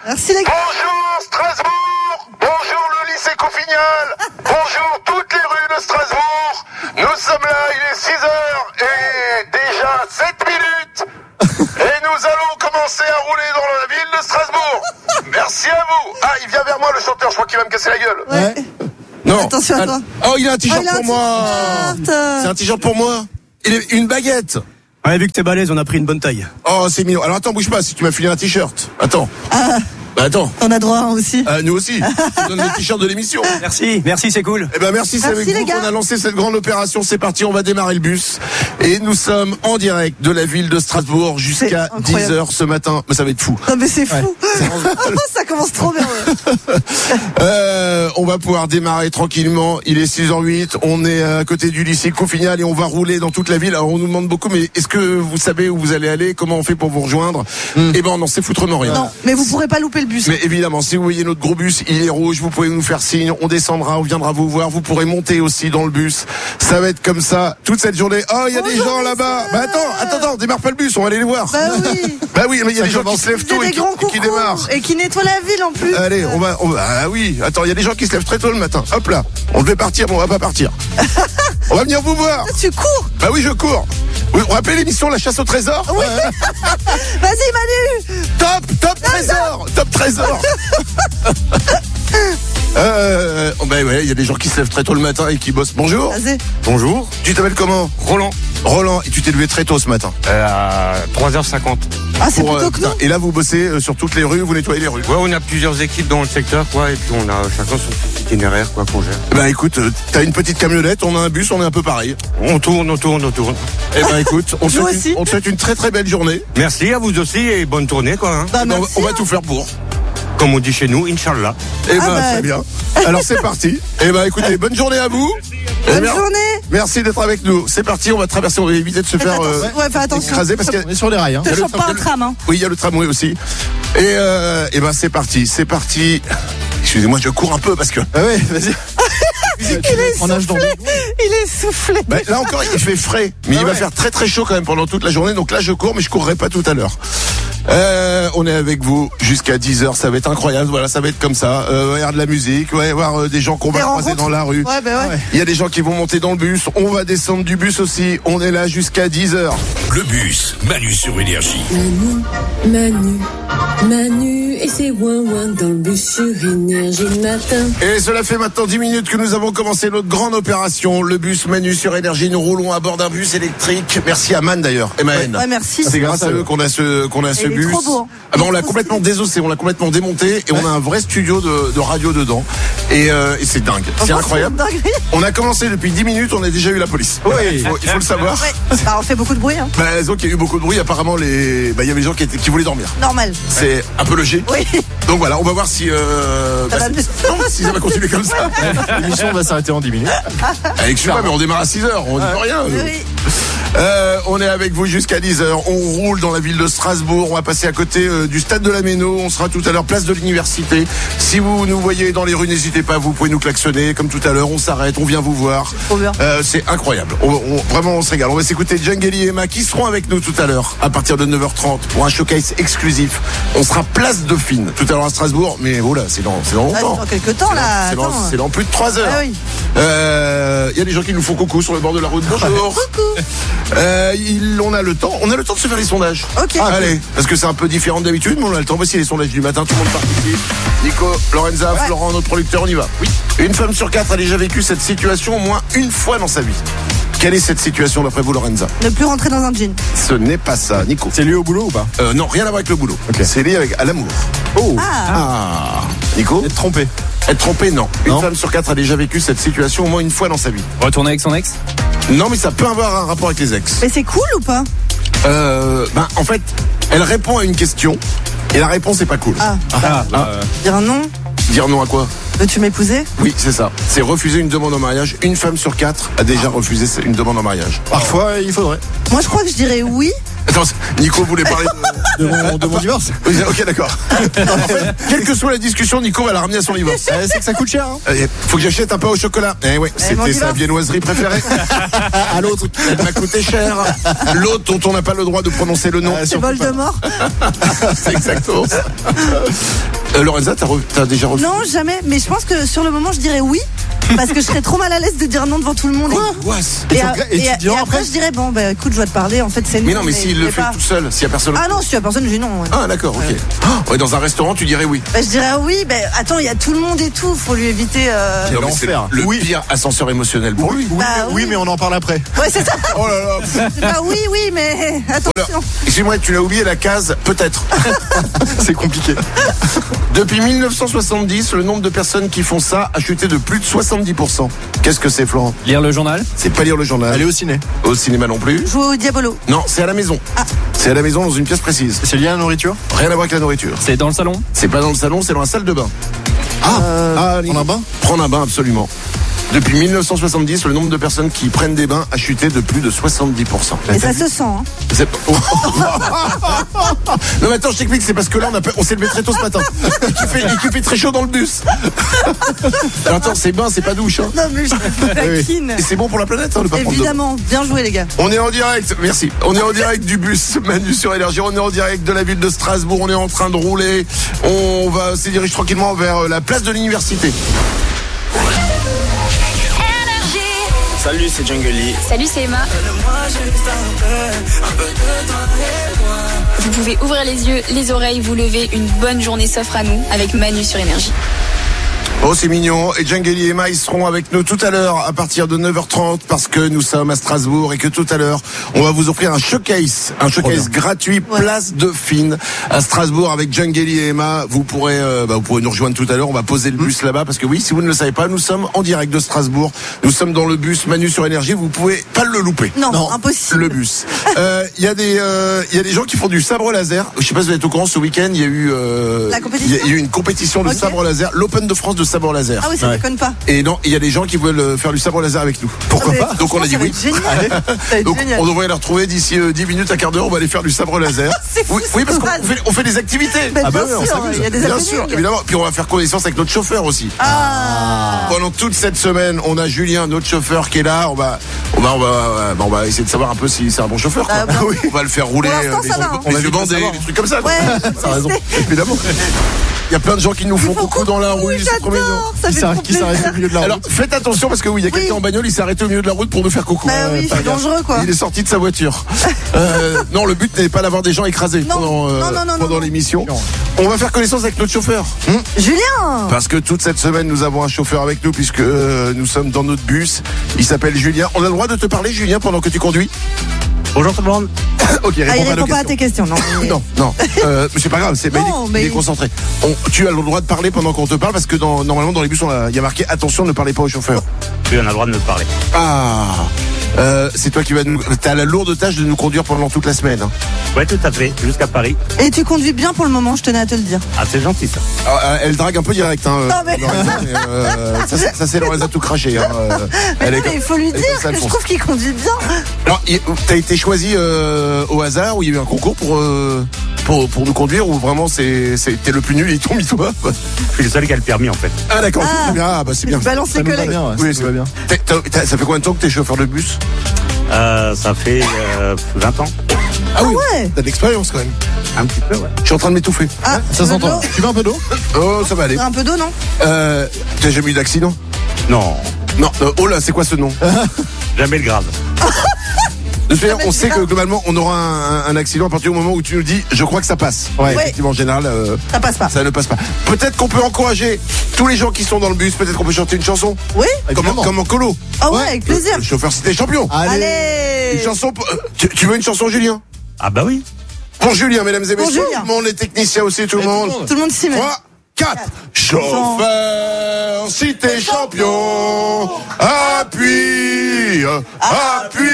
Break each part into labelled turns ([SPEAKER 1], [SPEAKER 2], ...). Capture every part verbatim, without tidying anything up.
[SPEAKER 1] Merci les gars.
[SPEAKER 2] Bonjour Strasbourg. Bonjour le lycée Couffignal. Bonjour toutes les rues de Strasbourg. Nous sommes là, il est six heures et déjà sept minutes. Et nous allons commencer à rouler dans la ville de Strasbourg. Merci à vous. Ah, il vient vers moi le chanteur, je crois qu'il va me casser la gueule.
[SPEAKER 1] Ouais.
[SPEAKER 3] Non.
[SPEAKER 1] Attention à toi.
[SPEAKER 3] Oh, il a un t-shirt
[SPEAKER 1] Oh, il a un
[SPEAKER 3] pour moi.
[SPEAKER 1] t-shirt.
[SPEAKER 3] C'est un t-shirt pour moi. Il est une baguette.
[SPEAKER 4] Ouais, vu que t'es balèze, on a pris une bonne taille.
[SPEAKER 3] Oh, c'est mignon. Alors attends, bouge pas, si tu m'as filé un t-shirt. Attends.
[SPEAKER 1] Ah,
[SPEAKER 3] Bah attends.
[SPEAKER 1] on a droit hein, aussi.
[SPEAKER 3] Euh, nous aussi. Tu donnes le t-shirt de l'émission.
[SPEAKER 4] Merci, merci, c'est cool.
[SPEAKER 3] Eh ben merci, c'est
[SPEAKER 1] Merci,
[SPEAKER 3] avec
[SPEAKER 1] les
[SPEAKER 3] vous
[SPEAKER 1] gars.
[SPEAKER 3] qu'on a lancé cette grande opération. C'est parti, on va démarrer le bus. Et nous sommes en direct de la ville de Strasbourg jusqu'à
[SPEAKER 1] C'est
[SPEAKER 3] dix
[SPEAKER 1] incroyable.
[SPEAKER 3] heures ce matin. Mais ça va être fou.
[SPEAKER 1] Non mais c'est fou. Ça commence trop bien. Ouais.
[SPEAKER 3] Euh, on va pouvoir démarrer tranquillement. Il est six heures huit. On est à côté du lycée Couffignal et on va rouler dans toute la ville. Alors on nous demande beaucoup, mais est-ce que vous savez où vous allez aller? Comment on fait pour vous rejoindre?
[SPEAKER 4] Mm.
[SPEAKER 3] Eh ben on n'en sait foutrement rien.
[SPEAKER 1] Non, mais vous pourrez pas louper le bus.
[SPEAKER 3] Mais évidemment, si vous voyez notre gros bus, il est rouge, vous pouvez nous faire signe, on descendra, on viendra vous voir, vous pourrez monter aussi dans le bus. Ça va être comme ça toute cette journée. Oh, il y a des
[SPEAKER 1] Bonjour,
[SPEAKER 3] gens là-bas.
[SPEAKER 1] monsieur.
[SPEAKER 3] Bah attends, attends, attends, démarre pas le bus, on va aller les voir.
[SPEAKER 1] Bah oui.
[SPEAKER 3] Bah oui, mais il y a
[SPEAKER 4] Ça
[SPEAKER 3] des gens qui
[SPEAKER 4] commence.
[SPEAKER 3] se lèvent
[SPEAKER 1] Il y a
[SPEAKER 3] tôt et
[SPEAKER 1] des
[SPEAKER 3] qui,
[SPEAKER 1] grands
[SPEAKER 3] et qui
[SPEAKER 1] coucous
[SPEAKER 3] démarrent.
[SPEAKER 1] et qui nettoient la ville en plus.
[SPEAKER 3] Allez, on va, on va, ah oui, attends, il y a des gens qui se lèvent très tôt le matin. Hop là, on devait partir, mais on va pas partir. On va venir vous voir.
[SPEAKER 1] Tu cours.
[SPEAKER 3] Bah oui, je cours. Vous vous rappelez l'émission La Chasse au Trésor?
[SPEAKER 1] Oui. Vas-y Manu.
[SPEAKER 3] Top, top trésor, top trésor. Euh, oh, bah ouais, il y a des gens qui se lèvent très tôt le matin et qui bossent. Bonjour.
[SPEAKER 1] Vas-y.
[SPEAKER 5] Bonjour,
[SPEAKER 3] Tu t'appelles comment?
[SPEAKER 5] Roland,
[SPEAKER 3] Roland. Et tu t'es levé très tôt ce matin.
[SPEAKER 5] euh, à trois heures cinquante.
[SPEAKER 1] Ah c'est
[SPEAKER 3] Pour,
[SPEAKER 1] plutôt
[SPEAKER 3] euh,
[SPEAKER 1] que nous.
[SPEAKER 3] putain, et là, vous bossez euh, sur toutes les rues, vous nettoyez les rues.
[SPEAKER 5] Ouais, on a plusieurs équipes dans le secteur, quoi, et puis on a chacun son petit itinéraire, quoi, qu'on gère.
[SPEAKER 3] Bah écoute, euh, t'as une petite camionnette, on a un bus, on est un peu pareil.
[SPEAKER 5] On tourne, on tourne, on tourne.
[SPEAKER 3] Eh ben écoute, on te
[SPEAKER 1] Nous
[SPEAKER 3] souhaite
[SPEAKER 1] aussi.
[SPEAKER 3] une, on te souhaite une très très belle journée.
[SPEAKER 5] Merci à vous aussi et bonne tournée, quoi, hein.
[SPEAKER 1] Bah
[SPEAKER 3] Eh ben, on, va,
[SPEAKER 1] merci.
[SPEAKER 3] on va tout faire pour.
[SPEAKER 5] Comme on dit chez nous, Inch'Allah.
[SPEAKER 3] Eh ben
[SPEAKER 1] Ah bah.
[SPEAKER 3] très bien. Alors c'est parti. Eh ben écoutez, bonne journée à vous. Et
[SPEAKER 1] Bonne
[SPEAKER 3] mer-
[SPEAKER 1] journée.
[SPEAKER 3] Merci d'être avec nous. C'est parti, on va traverser, on va éviter de se
[SPEAKER 1] Faites
[SPEAKER 3] faire euh,
[SPEAKER 1] attention. Ouais, fais attention.
[SPEAKER 3] écraser parce qu'il y a-
[SPEAKER 4] On est sur les rails, hein.
[SPEAKER 3] il y a
[SPEAKER 1] Te
[SPEAKER 3] le
[SPEAKER 1] chope pas
[SPEAKER 3] tram-
[SPEAKER 1] un tram hein.
[SPEAKER 3] Oui, il y a le tramway aussi. Et, euh, et ben c'est parti, c'est parti. Excusez-moi, je cours un peu parce que.
[SPEAKER 4] Ah ouais, vas-y.
[SPEAKER 1] Il est
[SPEAKER 4] On nage dans
[SPEAKER 1] soufflé. Il est soufflé.
[SPEAKER 3] Bah, là encore, il fait frais, mais il va faire très très chaud quand même pendant toute la journée. Donc là, je cours, mais je courrai pas tout à l'heure. Euh, on est avec vous jusqu'à dix heures, ça va être incroyable. Voilà, ça va être comme ça. Euh, il y avoir de la musique, ouais, voir euh, des gens qu'on va
[SPEAKER 1] Des
[SPEAKER 3] croiser
[SPEAKER 1] rencontres.
[SPEAKER 3] dans la rue.
[SPEAKER 1] Ouais bah ouais.
[SPEAKER 3] Il y a des gens qui vont monter dans le bus. On va descendre du bus aussi. On est là jusqu'à dix heures.
[SPEAKER 6] Le bus, Manu sur Énergie.
[SPEAKER 7] Manu, Manu, Manu et ses ouin-ouin dans le bus sur Énergie le matin.
[SPEAKER 3] Et cela fait maintenant dix minutes que nous avons commencé notre grande opération. Le bus Manu sur Énergie. Nous roulons à bord d'un bus électrique. Merci à Man d'ailleurs. M A N.
[SPEAKER 1] Ouais merci.
[SPEAKER 3] C'est grâce à eux qu'on a ce qu'on a ce
[SPEAKER 1] il est
[SPEAKER 3] bus.
[SPEAKER 1] trop beau, hein.
[SPEAKER 3] Ah ben,
[SPEAKER 1] Il
[SPEAKER 3] on
[SPEAKER 1] est
[SPEAKER 3] l'a
[SPEAKER 1] trop
[SPEAKER 3] complètement
[SPEAKER 1] stylé.
[SPEAKER 3] désossé, on l'a complètement démonté et on a un vrai studio de, de radio dedans. Et, euh, et c'est dingue, c'est
[SPEAKER 1] Franchement,
[SPEAKER 3] incroyable.
[SPEAKER 1] c'est une dinguerie.
[SPEAKER 3] On a commencé depuis dix minutes, on a déjà eu la police.
[SPEAKER 4] Oui.
[SPEAKER 3] il, faut, il faut le savoir.
[SPEAKER 1] Ouais. Bah on fait beaucoup de bruit hein.
[SPEAKER 3] Bah, donc il y a eu beaucoup de bruit. Apparemment, les, bah, il y avait des gens qui, étaient, qui voulaient dormir.
[SPEAKER 1] Normal.
[SPEAKER 3] C'est un peu logique.
[SPEAKER 1] Oui.
[SPEAKER 3] Donc voilà, on va voir si, euh,
[SPEAKER 1] Ça
[SPEAKER 3] bah,
[SPEAKER 1] va
[SPEAKER 3] si,
[SPEAKER 1] mieux.
[SPEAKER 3] non, si ça va continuer comme ça.
[SPEAKER 4] L'émission va s'arrêter en dix minutes.
[SPEAKER 3] Avec je sais pas, mais on démarre à six heures, on dit pas rien. nous.
[SPEAKER 1] Oui.
[SPEAKER 3] Euh, on est avec vous jusqu'à dix heures. On roule dans la ville de Strasbourg. On va passer à côté euh, du stade de la Méno. On sera tout à l'heure place de l'université. Si vous nous voyez dans les rues, n'hésitez pas. Vous pouvez nous klaxonner comme tout à l'heure. On s'arrête, on vient vous voir.
[SPEAKER 1] Trop bien.
[SPEAKER 3] Euh, c'est incroyable. On, on- vraiment, on se régale. On va s'écouter Djangeli et Emma qui seront avec nous tout à l'heure à partir de neuf heures trente pour un showcase exclusif. On sera place Dauphine tout à l'heure à Strasbourg. Mais oh là, c'est dans, c'est dans
[SPEAKER 1] Ah,
[SPEAKER 3] longtemps.
[SPEAKER 1] c'est dans quelques temps là.
[SPEAKER 3] C'est dans,
[SPEAKER 1] Attends.
[SPEAKER 3] c'est dans plus de trois heures.
[SPEAKER 1] Ah oui.
[SPEAKER 3] Euh, Il y a des gens qui nous font coucou sur le bord de la route. Bonjour.
[SPEAKER 1] Coucou.
[SPEAKER 3] Euh, il, on a le temps. On a le temps de se faire les sondages.
[SPEAKER 1] Ok.
[SPEAKER 3] Ah, allez, parce que c'est un peu différent d'habitude, mais on a le temps. Voici les sondages du matin. Tout le monde participe. Nico, Lorenza,
[SPEAKER 1] Ouais.
[SPEAKER 3] Florent, notre producteur, on y va. Oui. Une femme sur quatre a déjà vécu cette situation au moins une fois dans sa vie. Quelle est cette situation d'après vous, Lorenza?
[SPEAKER 1] Ne plus rentrer dans un jean.
[SPEAKER 3] Ce n'est pas ça, Nico.
[SPEAKER 4] C'est lié au boulot ou pas?
[SPEAKER 3] Euh, non, rien à voir avec le boulot.
[SPEAKER 4] Ok.
[SPEAKER 3] C'est lié avec à l'amour.
[SPEAKER 4] Oh.
[SPEAKER 3] Ah. Nico?
[SPEAKER 4] Être trompé.
[SPEAKER 3] Être trompé, non. Une
[SPEAKER 4] Non.
[SPEAKER 3] femme sur quatre a déjà vécu cette situation au moins une fois dans sa vie.
[SPEAKER 4] Retourner avec son ex?
[SPEAKER 3] Non, mais ça peut avoir un rapport avec les ex.
[SPEAKER 1] Mais c'est cool ou pas?
[SPEAKER 3] Euh, ben, en fait, elle répond à une question et la réponse est pas cool.
[SPEAKER 1] Ah.
[SPEAKER 4] Ah, ah.
[SPEAKER 1] Dire non.
[SPEAKER 3] Dire non à quoi?
[SPEAKER 1] Veux-tu m'épouser?
[SPEAKER 3] Oui, c'est ça. C'est refuser une demande en mariage. Une femme sur quatre a déjà refusé une demande en mariage.
[SPEAKER 4] Parfois, il faudrait.
[SPEAKER 1] Moi je crois que je dirais oui.
[SPEAKER 3] Attends, Nico voulait parler de...
[SPEAKER 4] De mon, de mon divorce.
[SPEAKER 3] Oui, ok, d'accord. En fait, quelle que soit la discussion, Nico va la ramener à son divorce.
[SPEAKER 4] Eh, c'est que ça coûte cher, hein.
[SPEAKER 3] Euh, Faut que j'achète un pain au chocolat. Eh ouais,
[SPEAKER 1] mon
[SPEAKER 3] c'était sa
[SPEAKER 1] divorce.
[SPEAKER 3] viennoiserie préférée. À l'autre, elle m'a coûté cher. L'autre dont on n'a pas le droit de prononcer le nom.
[SPEAKER 4] Ah,
[SPEAKER 1] C'est
[SPEAKER 4] surtout pas.
[SPEAKER 1] Voldemort.
[SPEAKER 3] C'est exactement ça. Euh, Lorenza, t'as, re- t'as déjà refusé?
[SPEAKER 1] Non, jamais. Mais je pense que sur le moment, je dirais oui. Parce que je serais trop mal à l'aise de dire non devant tout le monde.
[SPEAKER 3] Angoisse.
[SPEAKER 1] Et,
[SPEAKER 4] Et tu
[SPEAKER 1] euh,
[SPEAKER 4] regrettes- et tu
[SPEAKER 1] et-
[SPEAKER 4] dis
[SPEAKER 1] et
[SPEAKER 4] non
[SPEAKER 1] après,
[SPEAKER 4] après
[SPEAKER 1] je dirais bon, bah écoute, je vais te parler. En fait, c'est non.
[SPEAKER 3] Mais non, mais s'il
[SPEAKER 1] je
[SPEAKER 3] le
[SPEAKER 1] vais
[SPEAKER 3] fait
[SPEAKER 1] pas.
[SPEAKER 3] tout seul, s'il y a personne.
[SPEAKER 1] Ah non, si y a personne, je dis non. Ouais.
[SPEAKER 3] Ah, d'accord, ok. Oh, ouais, dans un restaurant, tu dirais oui.
[SPEAKER 1] Bah, je dirais ah oui. Bah attends, il y a tout le monde et tout. Faut lui éviter. Euh...
[SPEAKER 3] Non, mais c'est
[SPEAKER 4] l'enfer.
[SPEAKER 3] le
[SPEAKER 4] Oui.
[SPEAKER 3] pire ascenseur émotionnel pour lui.
[SPEAKER 4] Oui,
[SPEAKER 1] Bah,
[SPEAKER 4] mais,
[SPEAKER 1] oui.
[SPEAKER 4] oui, mais on en parle après.
[SPEAKER 1] Ouais, c'est ça.
[SPEAKER 3] Oh là là.
[SPEAKER 1] C'est pas oui, oui, mais attention.
[SPEAKER 3] Voilà. Excuse-moi, tu l'as oublié la case peut-être.
[SPEAKER 4] C'est compliqué.
[SPEAKER 3] Depuis mille neuf cent soixante-dix, le nombre de personnes qui font ça a chuté de plus de soixante-dix pour cent. Qu'est-ce que c'est, Florent?
[SPEAKER 4] Lire le journal.
[SPEAKER 3] C'est pas lire le journal.
[SPEAKER 4] Aller au ciné.
[SPEAKER 3] Au cinéma non plus.
[SPEAKER 1] Jouer au Diabolo.
[SPEAKER 3] Non, c'est à la maison. C'est à la maison dans une pièce précise.
[SPEAKER 4] C'est lié à la nourriture.
[SPEAKER 3] Rien à voir avec la nourriture.
[SPEAKER 4] C'est dans le salon.
[SPEAKER 3] C'est pas dans le salon, c'est dans la salle de bain. Ah, ah
[SPEAKER 4] Prendre un bain.
[SPEAKER 3] Prendre un bain, absolument. Depuis mille neuf cent soixante-dix, le nombre de personnes qui prennent des bains a chuté de plus de soixante-dix pour cent.
[SPEAKER 1] Et ça se sent. Hein.
[SPEAKER 3] C'est- oh. Non mais attends, je t'explique, c'est parce que là on, a... on s'est levé très tôt ce matin. Et qu'il fait, et qu'il fait très chaud dans le bus. Alors attends, c'est bain, c'est pas douche. Hein.
[SPEAKER 1] Non, mais je te taquine.
[SPEAKER 3] Et c'est bon pour la planète, hein, de pas prendre de bain.
[SPEAKER 1] Évidemment, bien joué les gars.
[SPEAKER 3] On est en direct, merci. On est en direct du bus Manu sur Énergie. On est en direct de la ville de Strasbourg. On est en train de rouler. On va se diriger tranquillement vers la place de l'université.
[SPEAKER 8] Salut, c'est Jungly.
[SPEAKER 9] Salut, c'est Emma. Vous pouvez ouvrir les yeux, les oreilles, vous lever. Une bonne journée s'offre à nous avec Manu sur Énergie.
[SPEAKER 3] Oh, c'est mignon. Et Jungly et Emma, ils seront avec nous tout à l'heure à partir de neuf heures trente parce que nous sommes à Strasbourg et que tout à l'heure, on va vous offrir un showcase, un showcase gratuit,
[SPEAKER 1] Ouais.
[SPEAKER 3] place de Fine à Strasbourg avec Jungly et Emma. Vous pourrez, euh, bah, vous pourrez nous rejoindre tout à l'heure. On va poser le bus là-bas parce que oui, si vous ne le savez pas, nous sommes en direct de Strasbourg. Nous sommes dans le bus Manu sur Énergie. Vous pouvez pas le louper.
[SPEAKER 1] Non,
[SPEAKER 3] Le
[SPEAKER 1] impossible.
[SPEAKER 3] bus. Euh, Il y a des, euh, il y a des gens qui font du sabre laser. Je sais pas si vous êtes au courant. Ce week-end, il y a eu, euh,
[SPEAKER 1] La compétition
[SPEAKER 3] il y a- il y a eu une compétition de
[SPEAKER 1] Ok.
[SPEAKER 3] sabre laser, l'Open de France de sabre laser.
[SPEAKER 1] Ah oui, ça déconne pas.
[SPEAKER 3] Et non, il y a des gens qui veulent euh, faire du sabre laser avec nous. Pourquoi
[SPEAKER 1] Ah,
[SPEAKER 3] pas
[SPEAKER 1] mais
[SPEAKER 3] Donc on a dit
[SPEAKER 1] franchement,
[SPEAKER 3] oui.
[SPEAKER 1] ça va être génial. Ça va être
[SPEAKER 3] Donc
[SPEAKER 1] génial.
[SPEAKER 3] on devrait les retrouver d'ici euh, dix minutes à quart d'heure. On va aller faire du sabre laser.
[SPEAKER 1] C'est fou,
[SPEAKER 3] oui,
[SPEAKER 1] c'est
[SPEAKER 3] oui, parce qu'on
[SPEAKER 1] dommage.
[SPEAKER 3] fait, on fait des activités.
[SPEAKER 1] Mais
[SPEAKER 3] Ah
[SPEAKER 1] bien
[SPEAKER 3] ouais, on
[SPEAKER 1] sûr,
[SPEAKER 3] s'amuse.
[SPEAKER 1] il y a des
[SPEAKER 3] Bien
[SPEAKER 1] happenings.
[SPEAKER 3] sûr, évidemment. Puis on va faire connaissance avec notre chauffeur aussi.
[SPEAKER 1] Ah.
[SPEAKER 3] Pendant toute cette semaine, on a Julien, notre chauffeur, qui est là. On va, on va, on va, euh, bah, on va essayer de savoir un peu si c'est un bon chauffeur. Quoi.
[SPEAKER 1] Ah, bah, oui.
[SPEAKER 3] On va le faire rouler.
[SPEAKER 1] Pour l'instant,
[SPEAKER 3] euh, des
[SPEAKER 1] ça
[SPEAKER 3] gens-
[SPEAKER 1] va, hein.
[SPEAKER 3] des
[SPEAKER 4] On a
[SPEAKER 3] yeux
[SPEAKER 4] vite le
[SPEAKER 3] bandés,
[SPEAKER 4] savoir.
[SPEAKER 3] des trucs comme ça. quoi.
[SPEAKER 1] Ouais.
[SPEAKER 3] T'as raison, évidemment. Il y a plein de gens qui nous font
[SPEAKER 1] Ils font
[SPEAKER 3] coucou dans la rue.
[SPEAKER 1] Oui,
[SPEAKER 3] C'est trop mignon.
[SPEAKER 1] j'adore. Ça
[SPEAKER 4] Qui
[SPEAKER 1] fait
[SPEAKER 4] s'arrête
[SPEAKER 1] trop
[SPEAKER 4] qui s'arrête
[SPEAKER 1] plaisir.
[SPEAKER 4] au milieu de la route.
[SPEAKER 3] Alors faites attention parce que oui, il y a quelqu'un
[SPEAKER 1] Oui.
[SPEAKER 3] en bagnole, il s'est arrêté au milieu de la route pour nous faire coucou.
[SPEAKER 1] Bah oui,
[SPEAKER 3] Pas
[SPEAKER 1] c'est
[SPEAKER 3] bien.
[SPEAKER 1] dangereux, quoi.
[SPEAKER 3] Il est sorti de sa voiture. Euh, non, le but n'est pas d'avoir des gens écrasés
[SPEAKER 1] Non.
[SPEAKER 3] pendant, euh,
[SPEAKER 1] Non, non, non,
[SPEAKER 3] pendant
[SPEAKER 1] non.
[SPEAKER 3] l'émission.
[SPEAKER 4] Non.
[SPEAKER 3] On va faire connaissance avec notre chauffeur. Hmm
[SPEAKER 1] Julien.
[SPEAKER 3] Parce que toute cette semaine, nous avons un chauffeur avec nous puisque euh, nous sommes dans notre bus. Il s'appelle Julien. On a le droit de te parler, Julien, pendant que tu conduis?
[SPEAKER 8] Bonjour tout le monde.
[SPEAKER 3] Ok, réponds
[SPEAKER 1] Ah, il
[SPEAKER 3] pas à nos
[SPEAKER 1] répond pas à
[SPEAKER 3] questions.
[SPEAKER 1] tes questions, non. mais-
[SPEAKER 3] Non, non, euh, mais c'est pas grave, c'est mais il est-
[SPEAKER 1] Non,
[SPEAKER 3] il,
[SPEAKER 1] mais-
[SPEAKER 3] est concentré. On- tu as le droit de parler pendant qu'on te parle parce que dans, normalement dans les bus on a- il y a marqué attention, ne parlez pas au chauffeur.
[SPEAKER 8] Oui, on a le droit de me parler.
[SPEAKER 3] Ah, euh, c'est toi qui vas nous. T'as la lourde tâche de nous conduire pendant toute la semaine. Hein.
[SPEAKER 8] Ouais, tout à fait, jusqu'à Paris.
[SPEAKER 1] Et tu conduis bien pour le moment, je tenais à te le dire.
[SPEAKER 8] Ah, c'est gentil ça.
[SPEAKER 3] Ah, euh, elle drague un peu direct. Hein,
[SPEAKER 1] Non, mais-
[SPEAKER 3] Lorenza, mais, euh, ça, c'est- ça c'est Lorenza tout craché. Hein, euh,
[SPEAKER 1] Mais
[SPEAKER 3] elle
[SPEAKER 1] non,
[SPEAKER 3] est
[SPEAKER 1] mais il faut lui
[SPEAKER 3] elle est
[SPEAKER 1] dire
[SPEAKER 3] comme ça,
[SPEAKER 1] que je
[SPEAKER 3] Alphonse.
[SPEAKER 1] trouve qu'il conduit bien.
[SPEAKER 3] Alors, il- t'as été choisi euh, au hasard ou il y a eu un concours pour euh, pour, pour nous conduire ou vraiment c'est c'est- t'es le plus nul et il tombe toi.
[SPEAKER 8] Je suis le seul qui a le permis en fait.
[SPEAKER 3] Ah d'accord,
[SPEAKER 1] Ah.
[SPEAKER 3] c'est bien. Ah, bah c'est bien.
[SPEAKER 1] Tu balances
[SPEAKER 4] Ça
[SPEAKER 1] les
[SPEAKER 4] nous va
[SPEAKER 1] collègues.
[SPEAKER 4] bien. ouais,
[SPEAKER 3] Oui,
[SPEAKER 4] ça nous va bien.
[SPEAKER 3] T'as- t'as- t'as- ça fait combien de temps que t'es chauffeur de bus?
[SPEAKER 8] Euh, ça fait euh, vingt ans.
[SPEAKER 3] Ah oui,
[SPEAKER 1] ouais.
[SPEAKER 3] t'as de l'expérience quand même.
[SPEAKER 8] Un petit peu, ouais.
[SPEAKER 3] Je suis en train de m'étouffer.
[SPEAKER 1] Ah, tu
[SPEAKER 4] Ça
[SPEAKER 1] veux de
[SPEAKER 4] s'entend.
[SPEAKER 1] l'eau
[SPEAKER 4] Tu veux un peu d'eau?
[SPEAKER 3] Oh, ça va aller.
[SPEAKER 1] Un peu d'eau, non?
[SPEAKER 3] Euh, t'as jamais eu d'accident?
[SPEAKER 8] Non,
[SPEAKER 3] Non. euh, oh là, c'est quoi ce nom?
[SPEAKER 8] jamais le grave.
[SPEAKER 3] De toute manière,
[SPEAKER 1] Jamais
[SPEAKER 3] on sait
[SPEAKER 1] grave.
[SPEAKER 3] que globalement, on aura un, un accident à partir du moment où tu nous dis, je crois que ça passe.
[SPEAKER 4] Ouais.
[SPEAKER 3] Effectivement, en général, euh,
[SPEAKER 1] Ça passe pas.
[SPEAKER 3] ça ne passe pas. Peut-être qu'on peut encourager tous les gens qui sont dans le bus. Peut-être qu'on peut chanter une chanson.
[SPEAKER 1] Oui?
[SPEAKER 3] Comme,
[SPEAKER 4] Évidemment.
[SPEAKER 3] comme en colo.
[SPEAKER 1] Ah ouais, avec plaisir.
[SPEAKER 3] Le chauffeur cité champion.
[SPEAKER 1] Allez.
[SPEAKER 3] Une chanson. pour- euh, tu, tu veux une chanson, Julien?
[SPEAKER 8] Ah bah oui.
[SPEAKER 3] Pour Julien, mesdames et
[SPEAKER 1] Pour
[SPEAKER 3] messieurs.
[SPEAKER 1] Julien.
[SPEAKER 3] Tout le monde, les techniciens aussi, tout le
[SPEAKER 4] Et tout le
[SPEAKER 3] monde.
[SPEAKER 4] monde.
[SPEAKER 1] Tout le monde s'y met.
[SPEAKER 3] trois, quatre. Chauffeur, si t'es champion, appuie, appuie.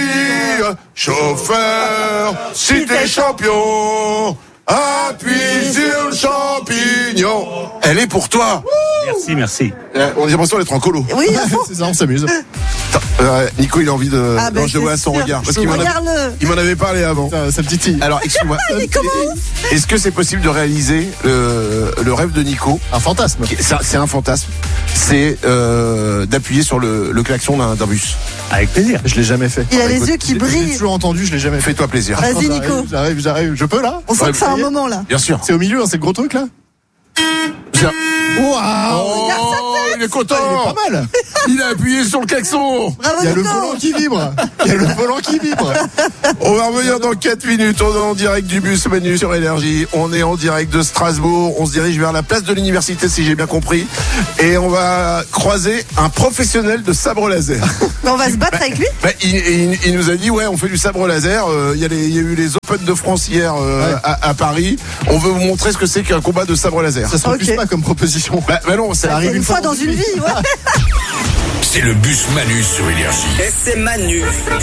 [SPEAKER 3] Chauffeur, si t'es champion, appuie sur le champignon. Elle est pour toi.
[SPEAKER 8] Merci, merci.
[SPEAKER 3] Euh, On a l'impression d'être en colo.
[SPEAKER 1] Oui, à fond.
[SPEAKER 4] C'est ça, on s'amuse.
[SPEAKER 3] Attends, euh, Nico, il a envie de.
[SPEAKER 1] Ah, ben,
[SPEAKER 3] non, je le vois à
[SPEAKER 1] c'est
[SPEAKER 3] son
[SPEAKER 1] sûr.
[SPEAKER 3] regard. Parce qu'il m'en avait,
[SPEAKER 1] Regarde-le.
[SPEAKER 3] il m'en avait parlé avant.
[SPEAKER 4] Ça, ça me titille.
[SPEAKER 3] Alors, excuse-moi.
[SPEAKER 1] Mais comment?
[SPEAKER 3] Est-ce que c'est possible de réaliser le, le rêve de Nico?
[SPEAKER 4] Un fantasme.
[SPEAKER 3] Ça, c'est un fantasme. C'est euh, d'appuyer sur le, le klaxon d'un, d'un bus.
[SPEAKER 8] Avec plaisir.
[SPEAKER 4] Je l'ai jamais fait.
[SPEAKER 1] Il a les
[SPEAKER 3] écoute,
[SPEAKER 1] yeux qui
[SPEAKER 4] Je l'ai
[SPEAKER 1] brillent.
[SPEAKER 4] toujours entendu, je l'ai jamais fait.
[SPEAKER 3] Fais-toi plaisir.
[SPEAKER 1] Vas-y,
[SPEAKER 4] J'arrive,
[SPEAKER 1] Nico.
[SPEAKER 4] J'arrive, j'arrive. Je peux là?
[SPEAKER 1] On sent
[SPEAKER 3] Ouais,
[SPEAKER 1] que c'est un
[SPEAKER 3] vous
[SPEAKER 1] moment là.
[SPEAKER 3] Bien sûr.
[SPEAKER 4] C'est au milieu, hein, c'est le gros truc là?
[SPEAKER 3] Waouh, il est content.
[SPEAKER 4] Il est pas mal.
[SPEAKER 3] Il a appuyé sur le klaxon.
[SPEAKER 1] Bravo,
[SPEAKER 4] Il y a le
[SPEAKER 1] Nico.
[SPEAKER 4] volant qui vibre. Il y a le volant qui vibre.
[SPEAKER 3] On va revenir dans quatre minutes. On est en direct du bus Manu sur Énergie. On est en direct de Strasbourg. On se dirige vers la place de l'université, si j'ai bien compris. Et on va croiser un professionnel de sabre laser.
[SPEAKER 1] Mais on va se battre avec lui.
[SPEAKER 3] Bah, il, il- il nous a dit, ouais, on fait du sabre laser. Euh, Il y, a les- il y a eu les Open de France hier euh,
[SPEAKER 4] Ouais.
[SPEAKER 3] à, à Paris. On veut vous montrer ce que c'est qu'un combat de sabre laser.
[SPEAKER 4] Ça se refuse
[SPEAKER 1] Ok.
[SPEAKER 4] pas comme proposition.
[SPEAKER 3] Bah, bah non, ça arrive
[SPEAKER 1] Une fois dans une vie, ouais.
[SPEAKER 6] C'est le bus Manu sur Énergie.
[SPEAKER 10] Et c'est Manu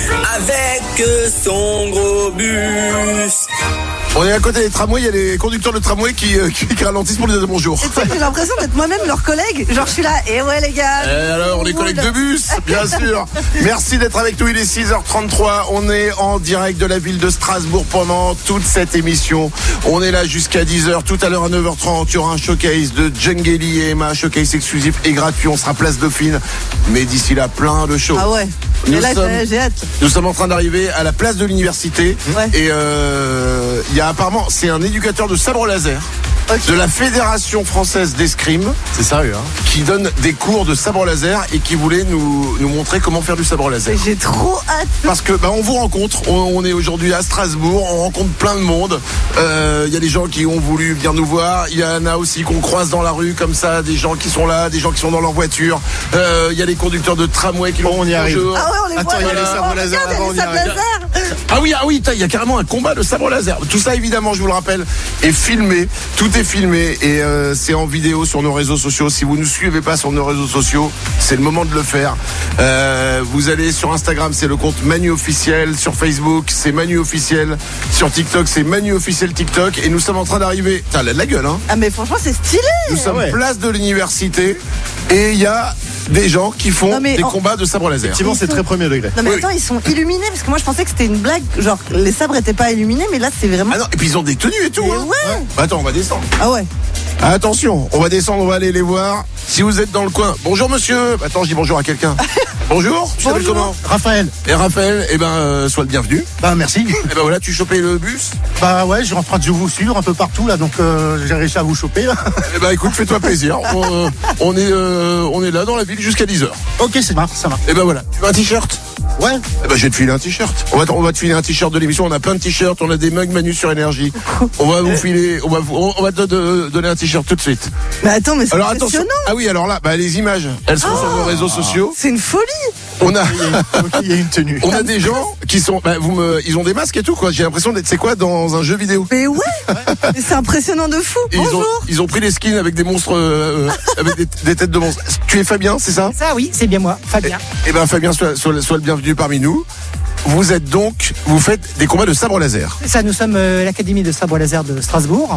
[SPEAKER 10] avec son gros bus.
[SPEAKER 3] On est à côté des tramways, il y a les conducteurs de tramway qui, euh, qui, qui ralentissent pour nous dire bonjour.
[SPEAKER 1] Et tu sais que j'ai l'impression d'être moi-même leur collègue. Genre, je suis là, et ouais, les gars.
[SPEAKER 3] Et alors, les collègues de bus, bien sûr. Merci d'être avec nous, il est six heures trente-trois. On est en direct de la ville de Strasbourg pendant toute cette émission. On est là jusqu'à dix heures. Tout à l'heure à neuf heures trente, il y aura un showcase de Djengeli et Emma, showcase exclusif et gratuit. On sera place Dauphine. Mais d'ici là, plein de shows.
[SPEAKER 1] Ah ouais.
[SPEAKER 3] Nous
[SPEAKER 1] Et là,
[SPEAKER 3] sommes-
[SPEAKER 1] j'ai- j'ai hâte.
[SPEAKER 3] Nous sommes en train d'arriver à la place de l'université.
[SPEAKER 1] Ouais.
[SPEAKER 3] Et euh, il y a apparemment, c'est un éducateur de sabre laser.
[SPEAKER 1] Ok.
[SPEAKER 3] De la Fédération française d'escrime
[SPEAKER 4] C'est sérieux, hein.
[SPEAKER 3] qui donne des cours de sabre laser et qui voulait nous, nous montrer comment faire du sabre laser.
[SPEAKER 1] Et J'ai trop hâte.
[SPEAKER 3] Parce que bah, on vous rencontre, on, on est aujourd'hui à Strasbourg, on rencontre plein de monde. Euh, Il y a des gens qui ont voulu venir nous voir, il y en a aussi qu'on croise dans la rue comme ça, des gens qui sont là, des gens qui sont dans leur voiture. Euh, Il y a les conducteurs de tramway qui
[SPEAKER 4] Bon,
[SPEAKER 3] nous
[SPEAKER 4] on y
[SPEAKER 3] disent
[SPEAKER 4] arrive.
[SPEAKER 3] bonjour.
[SPEAKER 1] Ah ouais, on les
[SPEAKER 4] Attends,
[SPEAKER 1] voit.
[SPEAKER 4] il y a
[SPEAKER 1] là.
[SPEAKER 4] les sabres
[SPEAKER 1] Oh,
[SPEAKER 4] laser
[SPEAKER 1] regarde,
[SPEAKER 4] avant,
[SPEAKER 1] il y a
[SPEAKER 4] on
[SPEAKER 1] les
[SPEAKER 4] y
[SPEAKER 1] sabres
[SPEAKER 4] arrive.
[SPEAKER 1] laser.
[SPEAKER 3] Ah oui, ah oui, il y a carrément un combat de sabre laser. Tout ça, évidemment, je vous le rappelle, est filmé. Tout est filmé et euh, c'est en vidéo sur nos réseaux sociaux. Si vous ne nous suivez pas sur nos réseaux sociaux, c'est le moment de le faire. Euh, vous allez sur Instagram, c'est le compte Manu officiel. Sur Facebook, c'est Manu officiel. Sur TikTok, c'est Manu officiel TikTok. Et nous sommes en train d'arriver. T'as la, la gueule, hein.
[SPEAKER 1] Ah, mais franchement, c'est stylé.
[SPEAKER 3] Nous sommes
[SPEAKER 4] ouais.
[SPEAKER 3] place de l'université et il y a des gens qui font
[SPEAKER 1] Non, mais
[SPEAKER 3] des
[SPEAKER 1] en-
[SPEAKER 3] combats de sabre laser.
[SPEAKER 4] Effectivement, c'est très premier degré.
[SPEAKER 1] Non, mais
[SPEAKER 3] Oui.
[SPEAKER 1] attends, ils sont illuminés parce que moi, je pensais que c'était une blague. Genre, les sabres étaient pas illuminés, mais là, c'est vraiment.
[SPEAKER 3] Ah non, et puis ils ont des tenues et tout.
[SPEAKER 1] Mais
[SPEAKER 3] hein.
[SPEAKER 1] ouais.
[SPEAKER 3] Bah, attends, on va descendre.
[SPEAKER 1] Ah ouais.
[SPEAKER 3] Attention, on va descendre, on va aller les voir. Si vous êtes dans le coin, bonjour monsieur. Attends, je dis bonjour à quelqu'un. Bonjour, tu t'appelles
[SPEAKER 1] Bonjour.
[SPEAKER 3] comment?
[SPEAKER 4] Raphaël.
[SPEAKER 3] Et Raphaël, eh ben, euh, sois le bienvenu.
[SPEAKER 11] Bah merci.
[SPEAKER 3] Et ben voilà, tu chopais le bus.
[SPEAKER 11] Bah ouais, je suis en train de vous suivre un peu partout là, donc euh, j'ai réussi à vous choper là.
[SPEAKER 3] Eh ben écoute, fais-toi plaisir. On, euh, on est, euh, on est là dans la ville jusqu'à dix heures.
[SPEAKER 11] Ok, c'est marrant, ça marche.
[SPEAKER 3] Et ben voilà, tu veux un t-shirt?
[SPEAKER 11] Ouais.
[SPEAKER 3] Eh ben je vais te filer un t-shirt. On va, te- on va te filer un t-shirt de l'émission. On a plein de t-shirts, on a des mugs Manu sur Énergie. On va vous filer, on va, vous- on va te de- donner un t-shirt tout de suite.
[SPEAKER 1] Mais attends, mais c'est
[SPEAKER 3] Alors attention.
[SPEAKER 1] impressionnant.
[SPEAKER 3] Ah oui, alors là, bah, les images, elles sont sur nos réseaux sociaux.
[SPEAKER 1] C'est une folie.
[SPEAKER 3] On a,
[SPEAKER 4] Ok, il y a une tenue.
[SPEAKER 3] on a des gens qui sont, bah, vous me, ils ont des masques et tout quoi. J'ai l'impression d'être, c'est quoi, dans un jeu vidéo.
[SPEAKER 1] Mais ouais. Mais c'est impressionnant de fou.
[SPEAKER 3] Et ils ont,
[SPEAKER 1] Bonjour.
[SPEAKER 3] ils ont pris les skins avec des monstres, euh, avec des, des têtes de monstres. Tu es Fabien, c'est ça?
[SPEAKER 12] Ça, oui, c'est bien moi, Fabien.
[SPEAKER 3] Eh ben Fabien, sois, sois- sois le bienvenu parmi nous. Vous êtes donc, vous faites des combats de sabre laser.
[SPEAKER 12] Ça, nous sommes euh, l'Académie de sabre laser de Strasbourg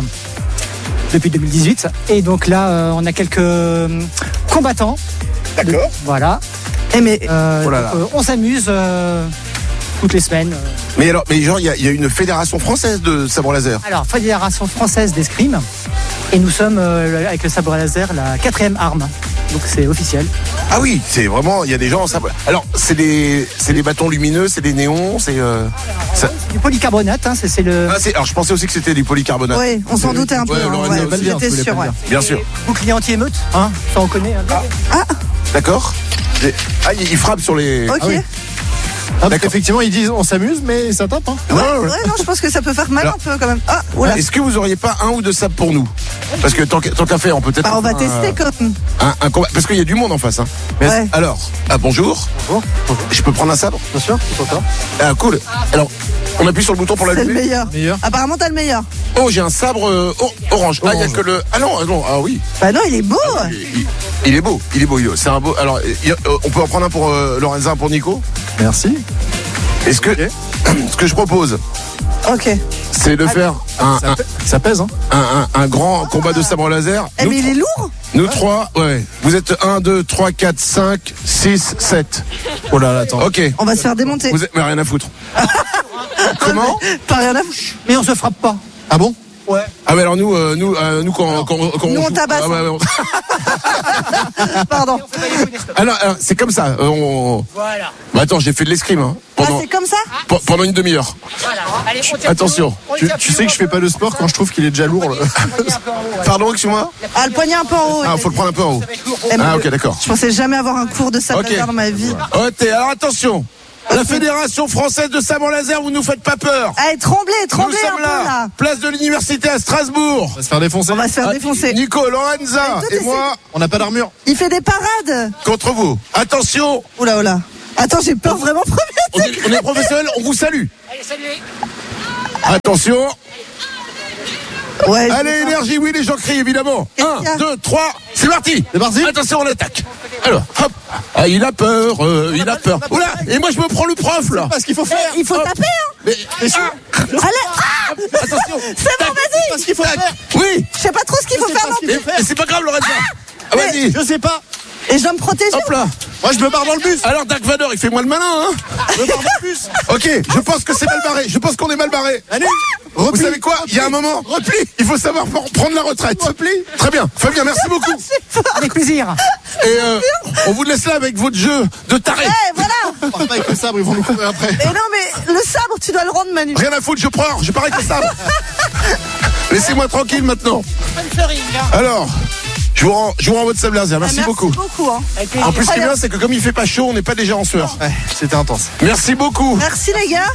[SPEAKER 12] depuis deux mille dix-huit. Et donc là, euh, on a quelques euh, combattants.
[SPEAKER 3] D'accord.
[SPEAKER 12] Voilà.
[SPEAKER 1] Eh mais
[SPEAKER 12] Euh,
[SPEAKER 3] Oh là là.
[SPEAKER 12] donc, euh, on s'amuse euh, toutes les semaines. euh.
[SPEAKER 3] Mais alors, mais genre, il y a, il y a une fédération française de sabre laser.
[SPEAKER 12] Alors, Fédération française d'escrime. Et nous sommes, euh, avec le sabre laser, la quatrième arme. Donc c'est officiel.
[SPEAKER 3] Ah oui, c'est vraiment, il y a des gens en sabre. Alors, c'est des, c'est des bâtons lumineux, c'est des néons, c'est. Euh, ça-
[SPEAKER 12] C'est du polycarbonate, hein, c'est c'est le
[SPEAKER 3] Ah, c'est. Alors, je pensais aussi que c'était du polycarbonate.
[SPEAKER 1] ouais, on s'en doutait un peu.
[SPEAKER 3] Ouais,
[SPEAKER 1] hein,
[SPEAKER 3] Laurent,
[SPEAKER 1] ouais,
[SPEAKER 3] vous voulez
[SPEAKER 4] bien,
[SPEAKER 1] J'étais
[SPEAKER 4] vous voulez
[SPEAKER 1] sûre,
[SPEAKER 4] pas
[SPEAKER 1] ouais.
[SPEAKER 4] le
[SPEAKER 3] Bien sûr.
[SPEAKER 12] bouclier anti-émeute. Hein, ça on connaît. Hein.
[SPEAKER 3] D'accord. J'ai- Ah, il il frappe sur les.
[SPEAKER 1] Ok.
[SPEAKER 3] Ah oui.
[SPEAKER 4] Ah, parce qu'effectivement, ils disent on s'amuse, mais ça tape. Hein.
[SPEAKER 1] Ouais,
[SPEAKER 3] Ouais, ouais.
[SPEAKER 1] ouais, non, je pense que ça peut faire mal
[SPEAKER 3] Alors-
[SPEAKER 1] un peu quand même. Ah, oula.
[SPEAKER 3] Est-ce que vous auriez pas un ou deux sabres pour nous? Parce que tant qu'à tant qu'à faire, on peut peut-être.
[SPEAKER 1] Bah, on va
[SPEAKER 3] un-
[SPEAKER 1] tester comme.
[SPEAKER 3] Un, un combat. Parce qu'il y a du monde en face. Hein. Mais
[SPEAKER 1] Ouais.
[SPEAKER 3] alors, ah, bonjour.
[SPEAKER 4] Bonjour.
[SPEAKER 3] Je peux prendre un sabre?
[SPEAKER 4] Bien sûr, c'est content.
[SPEAKER 3] Ah, cool. Alors, on appuie sur le bouton pour
[SPEAKER 1] C'est le
[SPEAKER 3] l'allumer.
[SPEAKER 1] meilleur.
[SPEAKER 4] Meilleur.
[SPEAKER 1] Apparemment, t'as le meilleur.
[SPEAKER 3] Oh, j'ai un sabre euh, oh, orange. Ah, il y a
[SPEAKER 4] Orange.
[SPEAKER 3] que le. Ah non, ah non, ah oui.
[SPEAKER 1] Bah non, il est beau.
[SPEAKER 3] Il, il- il est beau, il est beau. il- C'est un beau. Alors, il y a- euh, on peut en prendre un pour euh, Lorenza, un pour Nico.
[SPEAKER 4] Merci.
[SPEAKER 3] Est-ce que, ce que je propose,
[SPEAKER 1] Ok.
[SPEAKER 3] c'est de faire un,
[SPEAKER 4] Ça,
[SPEAKER 3] un,
[SPEAKER 4] pè- ça pèse, hein.
[SPEAKER 3] un, un- un grand combat de sabre laser.
[SPEAKER 1] Eh,
[SPEAKER 3] Nous
[SPEAKER 1] mais il
[SPEAKER 3] tro-
[SPEAKER 1] est lourd.
[SPEAKER 3] Nous trois, ouais. Vous êtes un, deux, trois, quatre, cinq, six, sept.
[SPEAKER 4] Oh là là, attends.
[SPEAKER 3] Ok.
[SPEAKER 1] On va se faire démonter.
[SPEAKER 3] Vous êtes, mais rien à foutre. Comment?
[SPEAKER 1] Pas rien à foutre.
[SPEAKER 12] Mais on se frappe pas.
[SPEAKER 4] Ah bon?
[SPEAKER 12] Ouais.
[SPEAKER 3] Ah, mais alors nous, euh, nous, euh, nous quand, quand, quand
[SPEAKER 1] Nous, on
[SPEAKER 3] joue-
[SPEAKER 1] tabasse,
[SPEAKER 3] Ah, ouais,
[SPEAKER 1] hein.
[SPEAKER 3] ouais, on-
[SPEAKER 1] Pardon.
[SPEAKER 3] Alors, alors, c'est comme ça. On...
[SPEAKER 12] Voilà.
[SPEAKER 3] Bah, attends, j'ai fait de l'escrime. Hein, pendant...
[SPEAKER 1] Ah, c'est comme ça
[SPEAKER 3] P- pendant une demi-heure.
[SPEAKER 12] Voilà. Allez, on tire
[SPEAKER 3] Attention.
[SPEAKER 12] plus haut, on
[SPEAKER 11] Tu,
[SPEAKER 12] tire
[SPEAKER 11] tu
[SPEAKER 12] plus
[SPEAKER 11] sais
[SPEAKER 12] haut,
[SPEAKER 11] que je fais pas de sport quand je trouve qu'il est déjà lourd. Là.
[SPEAKER 12] poignet un peu en haut, ouais.
[SPEAKER 3] Pardon, excuse-moi.
[SPEAKER 1] Ah, le poignet un peu en haut.
[SPEAKER 3] Ah,
[SPEAKER 1] il
[SPEAKER 3] faut
[SPEAKER 1] a
[SPEAKER 3] le prendre un peu en haut.
[SPEAKER 12] Ça va être lourd.
[SPEAKER 1] Eh, mais
[SPEAKER 3] Ah,
[SPEAKER 1] le-
[SPEAKER 3] ok, d'accord.
[SPEAKER 1] Je pensais jamais avoir un cours de sable
[SPEAKER 3] Ok.
[SPEAKER 1] laser dans ma vie.
[SPEAKER 3] Ok, alors attention. La Fédération Française de Sabre Laser, vous nous faites pas peur.
[SPEAKER 1] Allez, tremblez,
[SPEAKER 3] Nous
[SPEAKER 1] tremblez un
[SPEAKER 3] sommes
[SPEAKER 1] peu
[SPEAKER 3] là,
[SPEAKER 1] là.
[SPEAKER 3] place de l'Université à Strasbourg.
[SPEAKER 11] On va se faire défoncer.
[SPEAKER 1] On va se faire
[SPEAKER 3] Ah,
[SPEAKER 1] défoncer.
[SPEAKER 3] Nico, Lorenza
[SPEAKER 1] Mais tout
[SPEAKER 3] et
[SPEAKER 1] est-
[SPEAKER 3] moi
[SPEAKER 11] On n'a pas d'armure.
[SPEAKER 1] Il fait des parades.
[SPEAKER 3] contre vous. Attention,
[SPEAKER 1] Oula, oula. Attends, j'ai peur vraiment
[SPEAKER 3] on
[SPEAKER 1] premier.
[SPEAKER 3] est, on est professionnels, on vous salue.
[SPEAKER 12] Allez, salut.
[SPEAKER 3] Attention.
[SPEAKER 1] Ouais.
[SPEAKER 3] Allez, énergie, oui, les gens crient évidemment.
[SPEAKER 1] Qu'est-ce
[SPEAKER 3] Un,
[SPEAKER 1] qu'il y a
[SPEAKER 3] deux, trois, c'est parti.
[SPEAKER 11] C'est parti.
[SPEAKER 3] Attention, on attaque. Alors, hop. Ah, il a peur, euh, il a peur. Oula, et moi je me prends le prof là.
[SPEAKER 11] Pas ce qu'il faut faire.
[SPEAKER 1] Il faut
[SPEAKER 3] Hop.
[SPEAKER 1] taper, hein.
[SPEAKER 3] Mais,
[SPEAKER 1] Allez, ah
[SPEAKER 3] attention.
[SPEAKER 1] C'est bon, vas-y.
[SPEAKER 11] Pas ce qu'il faut faire.
[SPEAKER 3] Oui.
[SPEAKER 1] Je sais pas trop ce qu'il faut
[SPEAKER 11] sais
[SPEAKER 1] faire
[SPEAKER 11] pas
[SPEAKER 1] non
[SPEAKER 11] ce
[SPEAKER 1] plus.
[SPEAKER 11] qu'il
[SPEAKER 3] Mais c'est pas grave, Lorenza. Ah, vas-y.
[SPEAKER 11] Je sais pas.
[SPEAKER 1] Et je dois me protéger.
[SPEAKER 3] Hop là.
[SPEAKER 11] Moi, je me barre dans le bus.
[SPEAKER 3] Alors, Dark Vador, il fait moins le malin, hein.
[SPEAKER 11] Je me barre dans le bus.
[SPEAKER 3] Ok, je pense que c'est mal barré. Je pense qu'on est mal barré.
[SPEAKER 11] Allez.
[SPEAKER 3] Vous
[SPEAKER 11] Repli.
[SPEAKER 3] savez quoi? Il y a un moment. Repli. Il faut savoir pour- prendre la retraite. Repli. Très bien. Fabien, merci beaucoup.
[SPEAKER 12] Avec plaisir.
[SPEAKER 3] Et euh, on vous laisse là avec votre jeu de taré.
[SPEAKER 1] Eh, voilà.
[SPEAKER 11] On part pas avec le sabre, ils vont nous courir après.
[SPEAKER 1] Et non, mais le sabre, tu dois le rendre, Manu.
[SPEAKER 3] Rien à foutre, je pars. Je pars avec le sabre. Laissez-moi tranquille maintenant.
[SPEAKER 12] Sponsoring, hein.
[SPEAKER 3] Alors, je vous rends, je vous rends votre sable laser. Merci,
[SPEAKER 1] Ah, merci
[SPEAKER 3] beaucoup.
[SPEAKER 1] beaucoup. Hein.
[SPEAKER 12] Avec
[SPEAKER 3] En
[SPEAKER 12] plaisir.
[SPEAKER 3] plus, ce qui est bien, c'est que comme il fait pas chaud, on n'est pas déjà en sueur.
[SPEAKER 11] Ouais, c'était intense.
[SPEAKER 3] Merci beaucoup.
[SPEAKER 1] Merci les gars.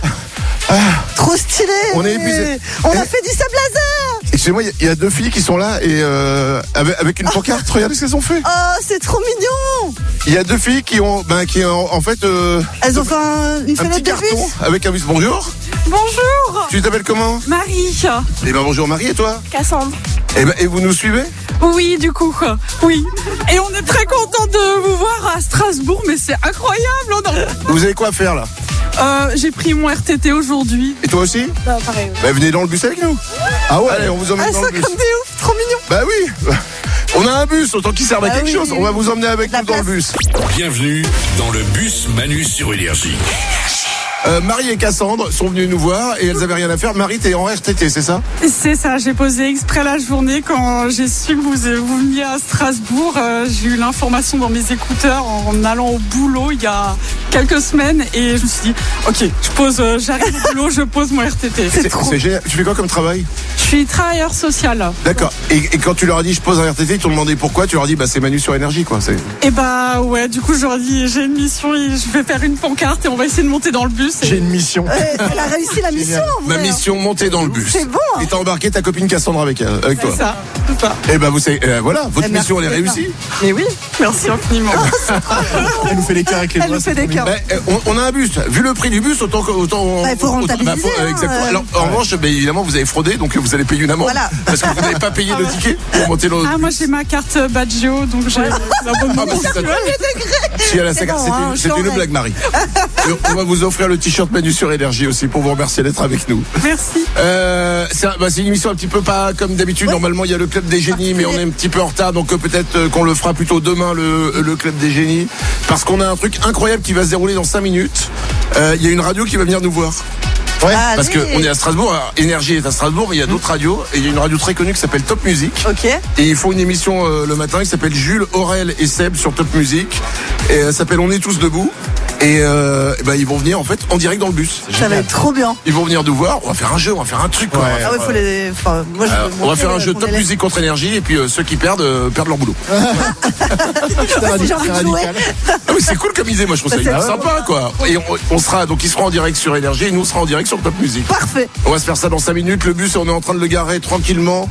[SPEAKER 1] Trop stylé.
[SPEAKER 3] On est épuisé.
[SPEAKER 1] On a
[SPEAKER 3] Eh.
[SPEAKER 1] fait du sable laser.
[SPEAKER 3] Excusez-moi, il y a- il y, a deux filles qui sont là et euh, avec, avec une pancarte. Regardez ce qu'elles ont fait.
[SPEAKER 1] Oh, c'est trop mignon.
[SPEAKER 3] Il y a deux filles qui ont, ben, qui ont, en fait, euh,
[SPEAKER 1] Elles ont fait un- une
[SPEAKER 3] un petit
[SPEAKER 1] fenêtre de
[SPEAKER 3] carton
[SPEAKER 1] bus.
[SPEAKER 3] avec un bus. Bonjour.
[SPEAKER 13] Bonjour,
[SPEAKER 3] Tu t'appelles comment?
[SPEAKER 13] Marie,
[SPEAKER 3] Eh ben bonjour Marie, et toi?
[SPEAKER 13] Cassandre.
[SPEAKER 3] Eh ben, et vous nous suivez?
[SPEAKER 13] Oui, du coup, oui. Et on est très content de vous voir à Strasbourg, mais c'est incroyable. On a-
[SPEAKER 3] Vous avez quoi à faire là?
[SPEAKER 13] Euh, J'ai pris mon R T T aujourd'hui.
[SPEAKER 3] Et toi aussi?
[SPEAKER 13] Bah, pareil.
[SPEAKER 3] Bah venez dans le bus avec nous. Ah ouais? Allez, on vous emmène
[SPEAKER 1] Ah,
[SPEAKER 3] dans
[SPEAKER 1] ça
[SPEAKER 3] le bus.
[SPEAKER 1] comme des ouf, trop mignon.
[SPEAKER 3] Bah oui. On a un bus, autant qu'il serve à
[SPEAKER 1] Ah
[SPEAKER 3] quelque
[SPEAKER 1] oui,
[SPEAKER 3] chose.
[SPEAKER 1] oui,
[SPEAKER 3] On va
[SPEAKER 1] oui.
[SPEAKER 3] vous emmener avec
[SPEAKER 1] La
[SPEAKER 3] nous dans le
[SPEAKER 1] place.
[SPEAKER 3] bus.
[SPEAKER 6] Bienvenue dans le bus Manu sur Énergie.
[SPEAKER 3] Euh, Marie et Cassandre sont venues nous voir et elles avaient rien à faire. Marie, t'es en R T T, c'est ça?
[SPEAKER 13] C'est ça, j'ai posé exprès la journée quand j'ai su que vous, vous veniez à Strasbourg. Euh, j'ai eu l'information dans mes écouteurs en allant au boulot il y a quelques semaines et je me suis dit, ok, je pose, euh, j'arrive au boulot, je pose mon R T T.
[SPEAKER 3] C'est c'est génial. Tu fais quoi comme travail?
[SPEAKER 13] Je suis travailleur social.
[SPEAKER 3] D'accord. Et, et quand tu leur as dit je pose un R T T, ils t'ont demandé pourquoi? Tu leur as dit bah c'est Manu sur Énergie quoi. C'est...
[SPEAKER 13] Et bah ouais, du coup je leur dis j'ai une mission et je vais faire une pancarte et on va essayer de monter dans le bus. Et...
[SPEAKER 11] J'ai une mission.
[SPEAKER 1] Ouais, elle a réussi la mission. en
[SPEAKER 3] Ma
[SPEAKER 1] vrai, hein.
[SPEAKER 3] mission, monter dans le bus.
[SPEAKER 1] C'est bon, hein.
[SPEAKER 3] Et t'as embarqué ta copine Cassandre avec, euh, avec toi.
[SPEAKER 13] C'est ça, c'est ça.
[SPEAKER 3] Et ben vous savez, euh, voilà, votre
[SPEAKER 1] Eh,
[SPEAKER 3] mission elle est
[SPEAKER 1] merci
[SPEAKER 3] réussie.
[SPEAKER 13] Mais oui, merci infiniment.
[SPEAKER 11] Elle nous fait des cœurs avec les
[SPEAKER 1] Elle
[SPEAKER 11] doigts.
[SPEAKER 1] nous fait des
[SPEAKER 11] c'est
[SPEAKER 1] cœurs.
[SPEAKER 3] Ben, euh, on, on a un bus. Vu le prix du bus, autant que autant.
[SPEAKER 1] Bah, il faut
[SPEAKER 3] autant-
[SPEAKER 1] rentabiliser,
[SPEAKER 3] faut- euh,
[SPEAKER 1] hein,
[SPEAKER 3] exactement.
[SPEAKER 1] euh.
[SPEAKER 3] Alors en revanche, ben, évidemment, vous avez fraudé, donc vous allez payer une amende.
[SPEAKER 1] Voilà.
[SPEAKER 3] Parce que vous n'avez pas payé le ticket pour monter dans le
[SPEAKER 13] Ah
[SPEAKER 3] bus.
[SPEAKER 13] moi j'ai ma carte Badgio donc j'ai l'abonnement.
[SPEAKER 3] Ah, bah, c'est ça. Si, elle a sa
[SPEAKER 1] C'est
[SPEAKER 3] carte.
[SPEAKER 1] bon,
[SPEAKER 3] C'était
[SPEAKER 1] hein,
[SPEAKER 3] une-
[SPEAKER 1] je
[SPEAKER 3] c'était une
[SPEAKER 1] l'aurai.
[SPEAKER 3] blague, Marie. Et on va vous offrir le t-shirt Manu sur Énergie aussi pour vous remercier d'être avec nous.
[SPEAKER 13] Merci.
[SPEAKER 3] Euh, c'est un- bah, c'est une émission un petit peu pas comme d'habitude.
[SPEAKER 1] Ouais.
[SPEAKER 3] Normalement, il y a le club des génies, mais on est un petit peu en retard, donc euh, peut-être euh, qu'on le fera plutôt demain le, le club des génies, parce qu'on a un truc incroyable qui va se dérouler dans cinq minutes. Euh, Il y a une radio qui va venir nous voir.
[SPEAKER 11] Ouais.
[SPEAKER 3] Parce
[SPEAKER 1] Allez.
[SPEAKER 3] qu'on est à Strasbourg, alors, Énergie est à Strasbourg, mais il y a d'autres radios, et il y a une radio très connue qui s'appelle Top Music.
[SPEAKER 1] Ok.
[SPEAKER 3] Et ils font une émission euh, le matin qui s'appelle Jules, Aurel et Seb sur Top Music. Et elle s'appelle On est tous debout. Et, euh, et ben ils vont venir en fait en direct dans le bus.
[SPEAKER 1] Ça va être trop bien.
[SPEAKER 3] Ils vont venir nous voir. On va faire un jeu, on va faire un truc. quoi.
[SPEAKER 11] Ouais.
[SPEAKER 3] On va faire,
[SPEAKER 1] Ah ouais, faut les. Enfin, moi, je
[SPEAKER 3] euh,
[SPEAKER 1] vais
[SPEAKER 3] on va
[SPEAKER 1] monter,
[SPEAKER 3] faire un
[SPEAKER 1] euh,
[SPEAKER 3] jeu
[SPEAKER 1] pour
[SPEAKER 3] Top
[SPEAKER 1] les-
[SPEAKER 3] Music contre Énergie et puis euh, ceux qui perdent euh, perdent leur boulot.
[SPEAKER 11] C'est radical.
[SPEAKER 1] j'ai envie de
[SPEAKER 11] c'est
[SPEAKER 1] jouer.
[SPEAKER 11] radical.
[SPEAKER 3] Ah oui, c'est cool comme idée, moi je trouve ça
[SPEAKER 1] C'est
[SPEAKER 3] hyper
[SPEAKER 1] vrai.
[SPEAKER 3] sympa quoi. Et on, on sera donc ils seront en direct sur Énergie et nous on sera en direct sur Top Music.
[SPEAKER 1] Parfait.
[SPEAKER 3] On va se faire ça dans cinq minutes. Le bus, on est en train de le garer tranquillement.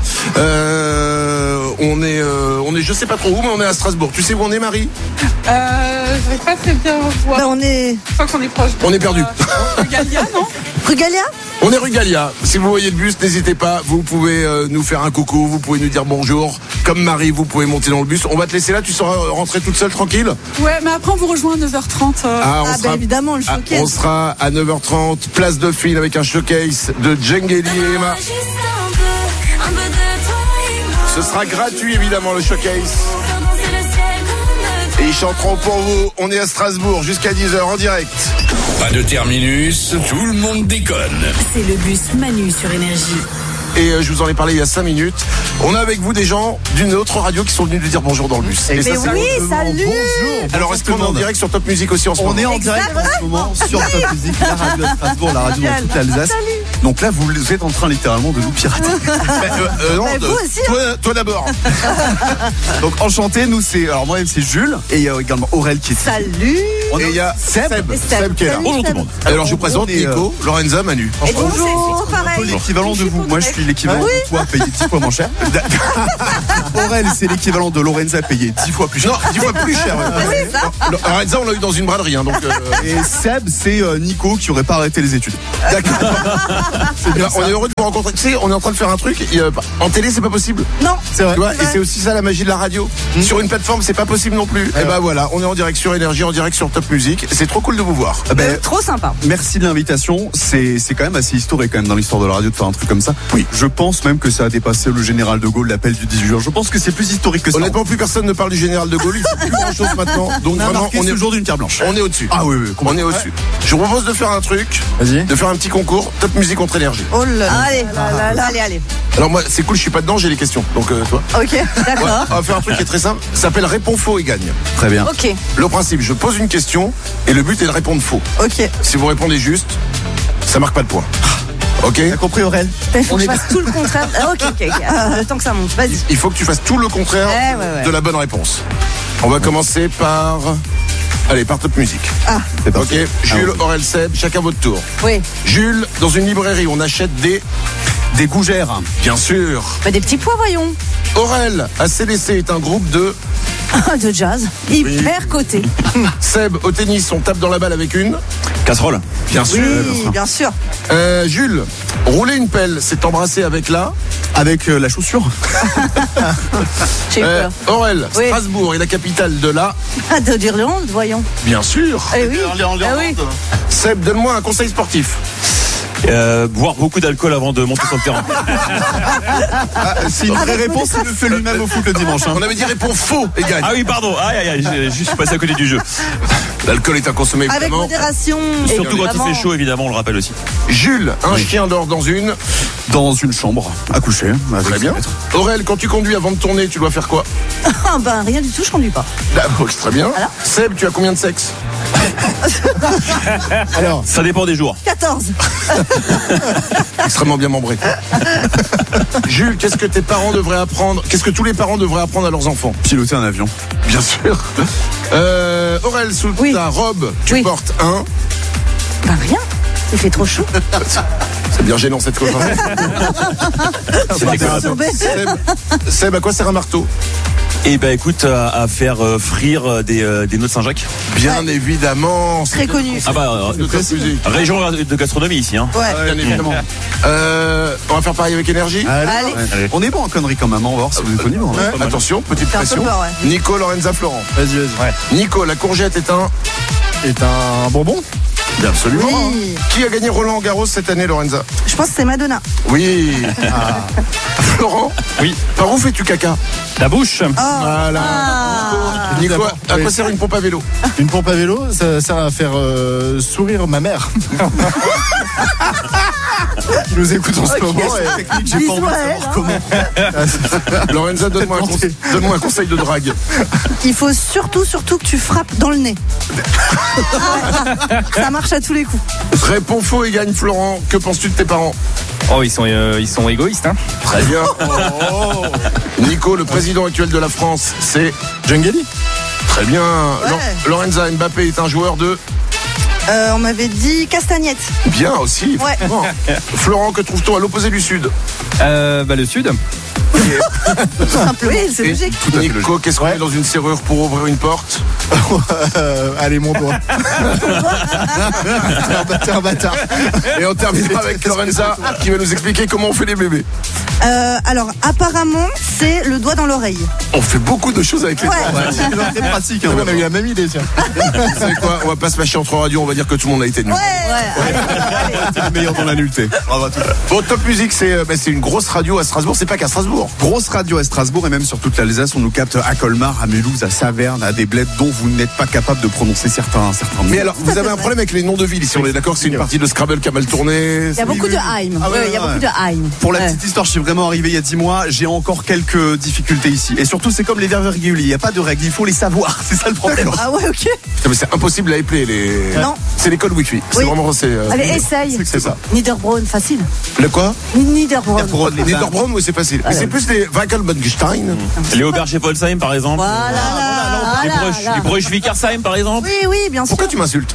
[SPEAKER 3] Euh, on est, euh, on est, je sais pas trop où, mais on est à Strasbourg. Tu sais où on est, Marie?
[SPEAKER 13] Euh, je vais pas très bien voir.
[SPEAKER 1] Bah, on est.
[SPEAKER 13] Je crois qu'on est proche. de-
[SPEAKER 3] On est perdu.
[SPEAKER 13] euh, de Galia, non?
[SPEAKER 1] Rue Galia.
[SPEAKER 3] On est rue Gallia. Si vous voyez le bus, n'hésitez pas. Vous pouvez euh, nous faire un coucou. Vous pouvez nous dire bonjour. Comme Marie, vous pouvez monter dans le bus. On va te laisser là. Tu seras rentrée toute seule, tranquille.
[SPEAKER 13] Ouais, mais après on vous rejoint à neuf heures trente. euh.
[SPEAKER 3] Ah,
[SPEAKER 1] Ah, bah évidemment, le
[SPEAKER 3] ah,
[SPEAKER 1] showcase.
[SPEAKER 3] on sera à neuf heures trente, place Dauphine, avec un showcase de Djengeli et Emma. Ce sera gratuit, évidemment, le showcase. Et ils chanteront pour vous. On est à Strasbourg jusqu'à dix heures en direct.
[SPEAKER 6] Pas de terminus, tout le monde déconne.
[SPEAKER 7] C'est le bus Manu sur Énergie.
[SPEAKER 3] et euh, je vous en ai parlé il y a cinq minutes. On a avec vous des gens d'une autre radio qui sont venus nous dire bonjour dans le bus.
[SPEAKER 1] Mais
[SPEAKER 3] ça,
[SPEAKER 1] oui, salut.
[SPEAKER 3] bonjour. Alors est-ce qu'on est en direct sur Top Music aussi en ce
[SPEAKER 14] On
[SPEAKER 3] moment?
[SPEAKER 14] est en direct en ce moment sur Top Music, la radio de Strasbourg, la radio dans toute l'Alsace. Donc là, vous êtes en train littéralement de nous pirater.
[SPEAKER 3] Bah, euh, euh, non,
[SPEAKER 1] Bah,
[SPEAKER 3] de-
[SPEAKER 1] vous aussi,
[SPEAKER 3] toi, toi d'abord.
[SPEAKER 14] Donc enchanté, nous c'est alors moi-même c'est Jules et il y a également Aurel qui est ici.
[SPEAKER 1] Salut.
[SPEAKER 14] On
[SPEAKER 3] Et il y a Seb,
[SPEAKER 1] Et Seb.
[SPEAKER 3] Seb qui est là.
[SPEAKER 1] Salut,
[SPEAKER 14] Bonjour tout
[SPEAKER 1] Seb.
[SPEAKER 14] le monde.
[SPEAKER 3] Alors je vous
[SPEAKER 14] En gros,
[SPEAKER 3] présente
[SPEAKER 14] on est, euh,
[SPEAKER 3] Nico, Lorenza, Manu.
[SPEAKER 1] Et bonjour,
[SPEAKER 14] un peu
[SPEAKER 1] pareil.
[SPEAKER 14] l'équivalent de vous. Moi je suis l'équivalent de toi payé dix fois moins cher. Aurel c'est l'équivalent de Lorenza payé dix fois plus cher.
[SPEAKER 3] Non, dix fois plus cher. ouais.
[SPEAKER 1] Oui, c'est ça.
[SPEAKER 3] Le- Lorenza, on l'a eu dans une braderie, hein, donc. euh,
[SPEAKER 14] Et Seb c'est euh, Nico qui aurait pas arrêté les études.
[SPEAKER 3] C'est bien, on est heureux de vous rencontrer. Tu sais, on est en train de faire un truc. il y a- En télé, c'est pas possible.
[SPEAKER 1] Non.
[SPEAKER 3] C'est vrai. Tu vois,
[SPEAKER 1] C'est
[SPEAKER 3] et c'est aussi ça la magie de la radio. Sur une plateforme, c'est pas possible non plus. Et bah voilà, on est en direct sur Énergie, en direct sur Top Music. C'est trop cool de vous voir.
[SPEAKER 14] Ah ben,
[SPEAKER 1] Trop sympa.
[SPEAKER 14] merci de l'invitation. C'est c'est quand même assez historique quand même dans l'histoire de la radio de faire un truc comme ça.
[SPEAKER 3] Oui.
[SPEAKER 14] Je pense même que ça a dépassé le général de Gaulle, l'appel du dix-huit juin. Je pense que c'est plus historique que ça.
[SPEAKER 3] Honnêtement, plus personne ne parle du général de Gaulle. Il faut plus grand chose maintenant. Donc
[SPEAKER 14] on a
[SPEAKER 3] vraiment,
[SPEAKER 14] marqué
[SPEAKER 3] on
[SPEAKER 14] ce
[SPEAKER 3] est
[SPEAKER 14] jour d'une pierre blanche.
[SPEAKER 3] On est au-dessus.
[SPEAKER 14] Ah oui, oui.
[SPEAKER 3] On est au-dessus. Je vous propose de faire un truc.
[SPEAKER 4] Vas-y.
[SPEAKER 3] De faire un petit concours Top Music contre Énergie.
[SPEAKER 1] Oh là là. Allez, allez, allez.
[SPEAKER 3] Alors moi, c'est cool, je suis pas dedans, j'ai les questions. Donc euh, toi.
[SPEAKER 1] Ok, d'accord.
[SPEAKER 3] Ouais, on va faire un truc qui est très simple. Ça s'appelle Réponds faux et gagne.
[SPEAKER 14] Très bien.
[SPEAKER 1] Ok,
[SPEAKER 3] Le principe, je pose une question et le but est de répondre faux.
[SPEAKER 1] ok.
[SPEAKER 3] Si vous répondez juste, ça marque pas de points. Ok?
[SPEAKER 14] T'as compris Aurel?
[SPEAKER 1] Il faut
[SPEAKER 14] On
[SPEAKER 1] que
[SPEAKER 14] est-
[SPEAKER 1] je fasse tout le contraire. Ah, ok, ok, ok. Ah, le temps que ça monte, vas-y.
[SPEAKER 3] Il faut que tu fasses tout le contraire
[SPEAKER 1] Ouais, ouais, ouais.
[SPEAKER 3] de la bonne réponse. On va commencer par... Allez, par Top Music.
[SPEAKER 1] Ah,
[SPEAKER 14] C'est parti.
[SPEAKER 3] Ok, Jules,
[SPEAKER 14] Ah,
[SPEAKER 3] Aurel, Seb, chacun votre tour.
[SPEAKER 1] oui.
[SPEAKER 3] Jules, dans une librairie, on achète des...
[SPEAKER 14] Des gougères.
[SPEAKER 3] Bien sûr.
[SPEAKER 1] Bah, des petits pois, voyons.
[SPEAKER 3] Aurel, A C D C est un groupe de...
[SPEAKER 1] De jazz. Hyper coté.
[SPEAKER 3] Seb, au tennis, on tape dans la balle avec une...
[SPEAKER 8] Casserole.
[SPEAKER 3] Bien sûr.
[SPEAKER 1] Oui, bien sûr.
[SPEAKER 3] Euh, Jules, rouler une pelle, c'est embrasser avec la...
[SPEAKER 14] Avec euh, la chaussure.
[SPEAKER 1] J'ai eu
[SPEAKER 3] Euh,
[SPEAKER 1] peur.
[SPEAKER 3] Aurel,
[SPEAKER 1] Oui.
[SPEAKER 3] Strasbourg est la capitale de la...
[SPEAKER 1] Ah, de d'Irlande, voyons.
[SPEAKER 3] Bien sûr.
[SPEAKER 1] Eh oui. Ah oui.
[SPEAKER 3] Seb, donne-moi un conseil sportif.
[SPEAKER 8] Euh, boire beaucoup d'alcool avant de monter sur le terrain.
[SPEAKER 14] Ah, c'est une vraie réponse, il le fait lui-même au foot le dimanche. hein.
[SPEAKER 3] On avait dit réponds faux et gagne.
[SPEAKER 8] Ah oui, pardon. Aïe, aïe, aïe, j'ai- je suis passé à côté du jeu.
[SPEAKER 3] L'alcool est à consommer
[SPEAKER 1] Avec
[SPEAKER 3] évidemment.
[SPEAKER 1] modération.
[SPEAKER 8] Surtout quand il
[SPEAKER 1] Évidemment.
[SPEAKER 8] fait chaud, évidemment, on le rappelle aussi.
[SPEAKER 3] Jules, un chien dort dans une...
[SPEAKER 14] Dans une chambre, à coucher. Avec
[SPEAKER 3] Très bien.
[SPEAKER 14] ses maîtres.
[SPEAKER 3] Aurel, quand tu conduis avant de tourner, tu dois faire quoi?
[SPEAKER 1] Ah, ben, rien du tout, je conduis pas.
[SPEAKER 3] Ah, ok, très bien.
[SPEAKER 1] Voilà.
[SPEAKER 3] Seb, tu as combien de sexe?
[SPEAKER 4] Alors,
[SPEAKER 8] Ça dépend des jours.
[SPEAKER 1] quatorze.
[SPEAKER 3] Extrêmement bien membré. Jules, qu'est-ce que tes parents devraient apprendre? Qu'est-ce que tous les parents devraient apprendre à leurs enfants?
[SPEAKER 14] Piloter un avion.
[SPEAKER 3] Bien sûr. Euh, Aurel, sous
[SPEAKER 1] Oui.
[SPEAKER 3] ta robe, tu
[SPEAKER 1] Oui.
[SPEAKER 3] portes un...
[SPEAKER 1] Ben, rien. Il fait trop chaud.
[SPEAKER 3] C'est bien gênant cette copain. Seb, Seb, à quoi sert un marteau?
[SPEAKER 8] Et ben écoute, à, à faire euh, frire euh, des, euh, des noix de Saint-Jacques.
[SPEAKER 3] Bien évidemment.
[SPEAKER 1] Très connu.
[SPEAKER 8] Ah bah,
[SPEAKER 3] De Top Music.
[SPEAKER 8] euh, région de gastronomie ici. Hein.
[SPEAKER 1] Ouais.
[SPEAKER 3] Bien évidemment. Euh, on va faire pareil avec énergie.
[SPEAKER 1] Allez.
[SPEAKER 8] Allez.
[SPEAKER 14] On est bon en conneries quand même, on va voir si vous êtes au niveau. hein.
[SPEAKER 3] Ouais, attention, petite
[SPEAKER 1] Fait un peu
[SPEAKER 3] pression.
[SPEAKER 1] peur, ouais.
[SPEAKER 3] Nico, Lorenza, Florent.
[SPEAKER 4] vas-y, vas-y.
[SPEAKER 3] Nico, la courgette est un...
[SPEAKER 4] Est un bonbon?
[SPEAKER 3] Bien absolument.
[SPEAKER 1] Oui.
[SPEAKER 3] Qui a gagné Roland Garros cette année, Lorenza?
[SPEAKER 1] Je pense que c'est Madonna.
[SPEAKER 3] Oui. Florent?
[SPEAKER 8] Oui.
[SPEAKER 3] Par où fais-tu caca?
[SPEAKER 8] La bouche.
[SPEAKER 3] Voilà.
[SPEAKER 1] Ah.
[SPEAKER 3] Nico,
[SPEAKER 4] D'abord,
[SPEAKER 3] à quoi
[SPEAKER 4] oui.
[SPEAKER 3] sert une pompe à vélo?
[SPEAKER 4] Une pompe à vélo, ça sert à faire euh, sourire ma mère. Qui nous écoute en ce
[SPEAKER 1] Ok.
[SPEAKER 4] moment. et-
[SPEAKER 14] Technique, j'ai
[SPEAKER 1] Bisous
[SPEAKER 14] pas envie de
[SPEAKER 1] à elle,
[SPEAKER 14] savoir
[SPEAKER 1] hein.
[SPEAKER 14] comment.
[SPEAKER 3] Lorenza, donne-moi un, conse- donne-moi un conseil de drague.
[SPEAKER 1] Il faut surtout, surtout que tu frappes dans le nez. Ça marche à tous les coups.
[SPEAKER 3] Réponds faux et gagne, Florent. Que penses-tu de tes parents?
[SPEAKER 15] Oh, ils sont, euh, ils sont égoïstes, hein.
[SPEAKER 3] Très bien. Nico, le président actuel de la France, c'est...
[SPEAKER 4] Jungeli.
[SPEAKER 3] Très bien. Lo- Lorenza, Mbappé est un joueur de...
[SPEAKER 1] Euh, on m'avait dit castagnette.
[SPEAKER 3] Bien aussi.
[SPEAKER 1] Ouais.
[SPEAKER 3] effectivement. Florent, que trouve-t-on à l'opposé du Sud?
[SPEAKER 15] Euh, bah, le Sud.
[SPEAKER 1] Oui, c'est logique.
[SPEAKER 3] Nico, qu'est-ce qu'on met dans une serrure pour ouvrir une porte?
[SPEAKER 4] Euh, allez, mon doigt. bâtard, bâtard, bâtard.
[SPEAKER 3] Et on terminera avec Lorenza qui va nous expliquer comment on fait les bébés.
[SPEAKER 1] Euh, alors, apparemment, c'est le doigt dans l'oreille.
[SPEAKER 3] On fait beaucoup de choses avec les
[SPEAKER 1] Ouais.
[SPEAKER 3] doigts.
[SPEAKER 14] C'est très pratique. Hein,
[SPEAKER 4] On a eu la même idée, tiens.
[SPEAKER 3] Vous savez quoi? On va pas se fâcher entre radios, on va dire que tout le monde a été nul.
[SPEAKER 1] Ouais, ouais.
[SPEAKER 14] C'est le meilleur dans la nullité. Bravo à tous.
[SPEAKER 3] Bon, Top Music, c'est euh, bah, c'est une grosse radio à Strasbourg, c'est pas qu'à Strasbourg.
[SPEAKER 14] Grosse radio à Strasbourg et même sur toute l'Alsace, on nous capte à Colmar, à Mulhouse, à Saverne, à des bleds dont vous n'êtes pas capable de prononcer certains, certains mots.
[SPEAKER 3] Mais alors, vous avez un problème avec les noms de villes ici, on est d'accord que c'est une partie de Scrabble qui a mal tourné.
[SPEAKER 1] Il y a beaucoup de Heim.
[SPEAKER 14] Ah ouais,
[SPEAKER 1] Ouais, il y a
[SPEAKER 14] ouais.
[SPEAKER 1] beaucoup de Heim.
[SPEAKER 14] Pour la
[SPEAKER 1] Ouais.
[SPEAKER 14] petite histoire, je suis vraiment arrivé il y a dix mois, j'ai encore quelques difficultés ici. Et surtout, c'est comme les verbes irréguliers, il n'y a pas de règles, il faut les savoir, c'est ça le problème.
[SPEAKER 1] Ah ouais, ok.
[SPEAKER 3] Putain, mais c'est impossible à épeler les.
[SPEAKER 1] Non.
[SPEAKER 3] C'est l'école Wi-Fi. C'est
[SPEAKER 1] Oui.
[SPEAKER 3] vraiment. C'est, euh,
[SPEAKER 1] Allez, essaye.
[SPEAKER 3] C'est ça.
[SPEAKER 1] Niederbronn, facile.
[SPEAKER 3] Le quoi?
[SPEAKER 1] Niederbronn.
[SPEAKER 3] Les Niederbronn, oui, c'est facile. Mais c'est plus les Wackelbadgestein.
[SPEAKER 8] Les Auberge-Polsheim, par exemple.
[SPEAKER 1] Voilà, là,
[SPEAKER 8] Les
[SPEAKER 1] là,
[SPEAKER 8] Bruch-
[SPEAKER 1] là.
[SPEAKER 8] les Bruch-Wickersheim, par exemple.
[SPEAKER 1] Oui, oui, bien sûr.
[SPEAKER 3] Pourquoi tu m'insultes?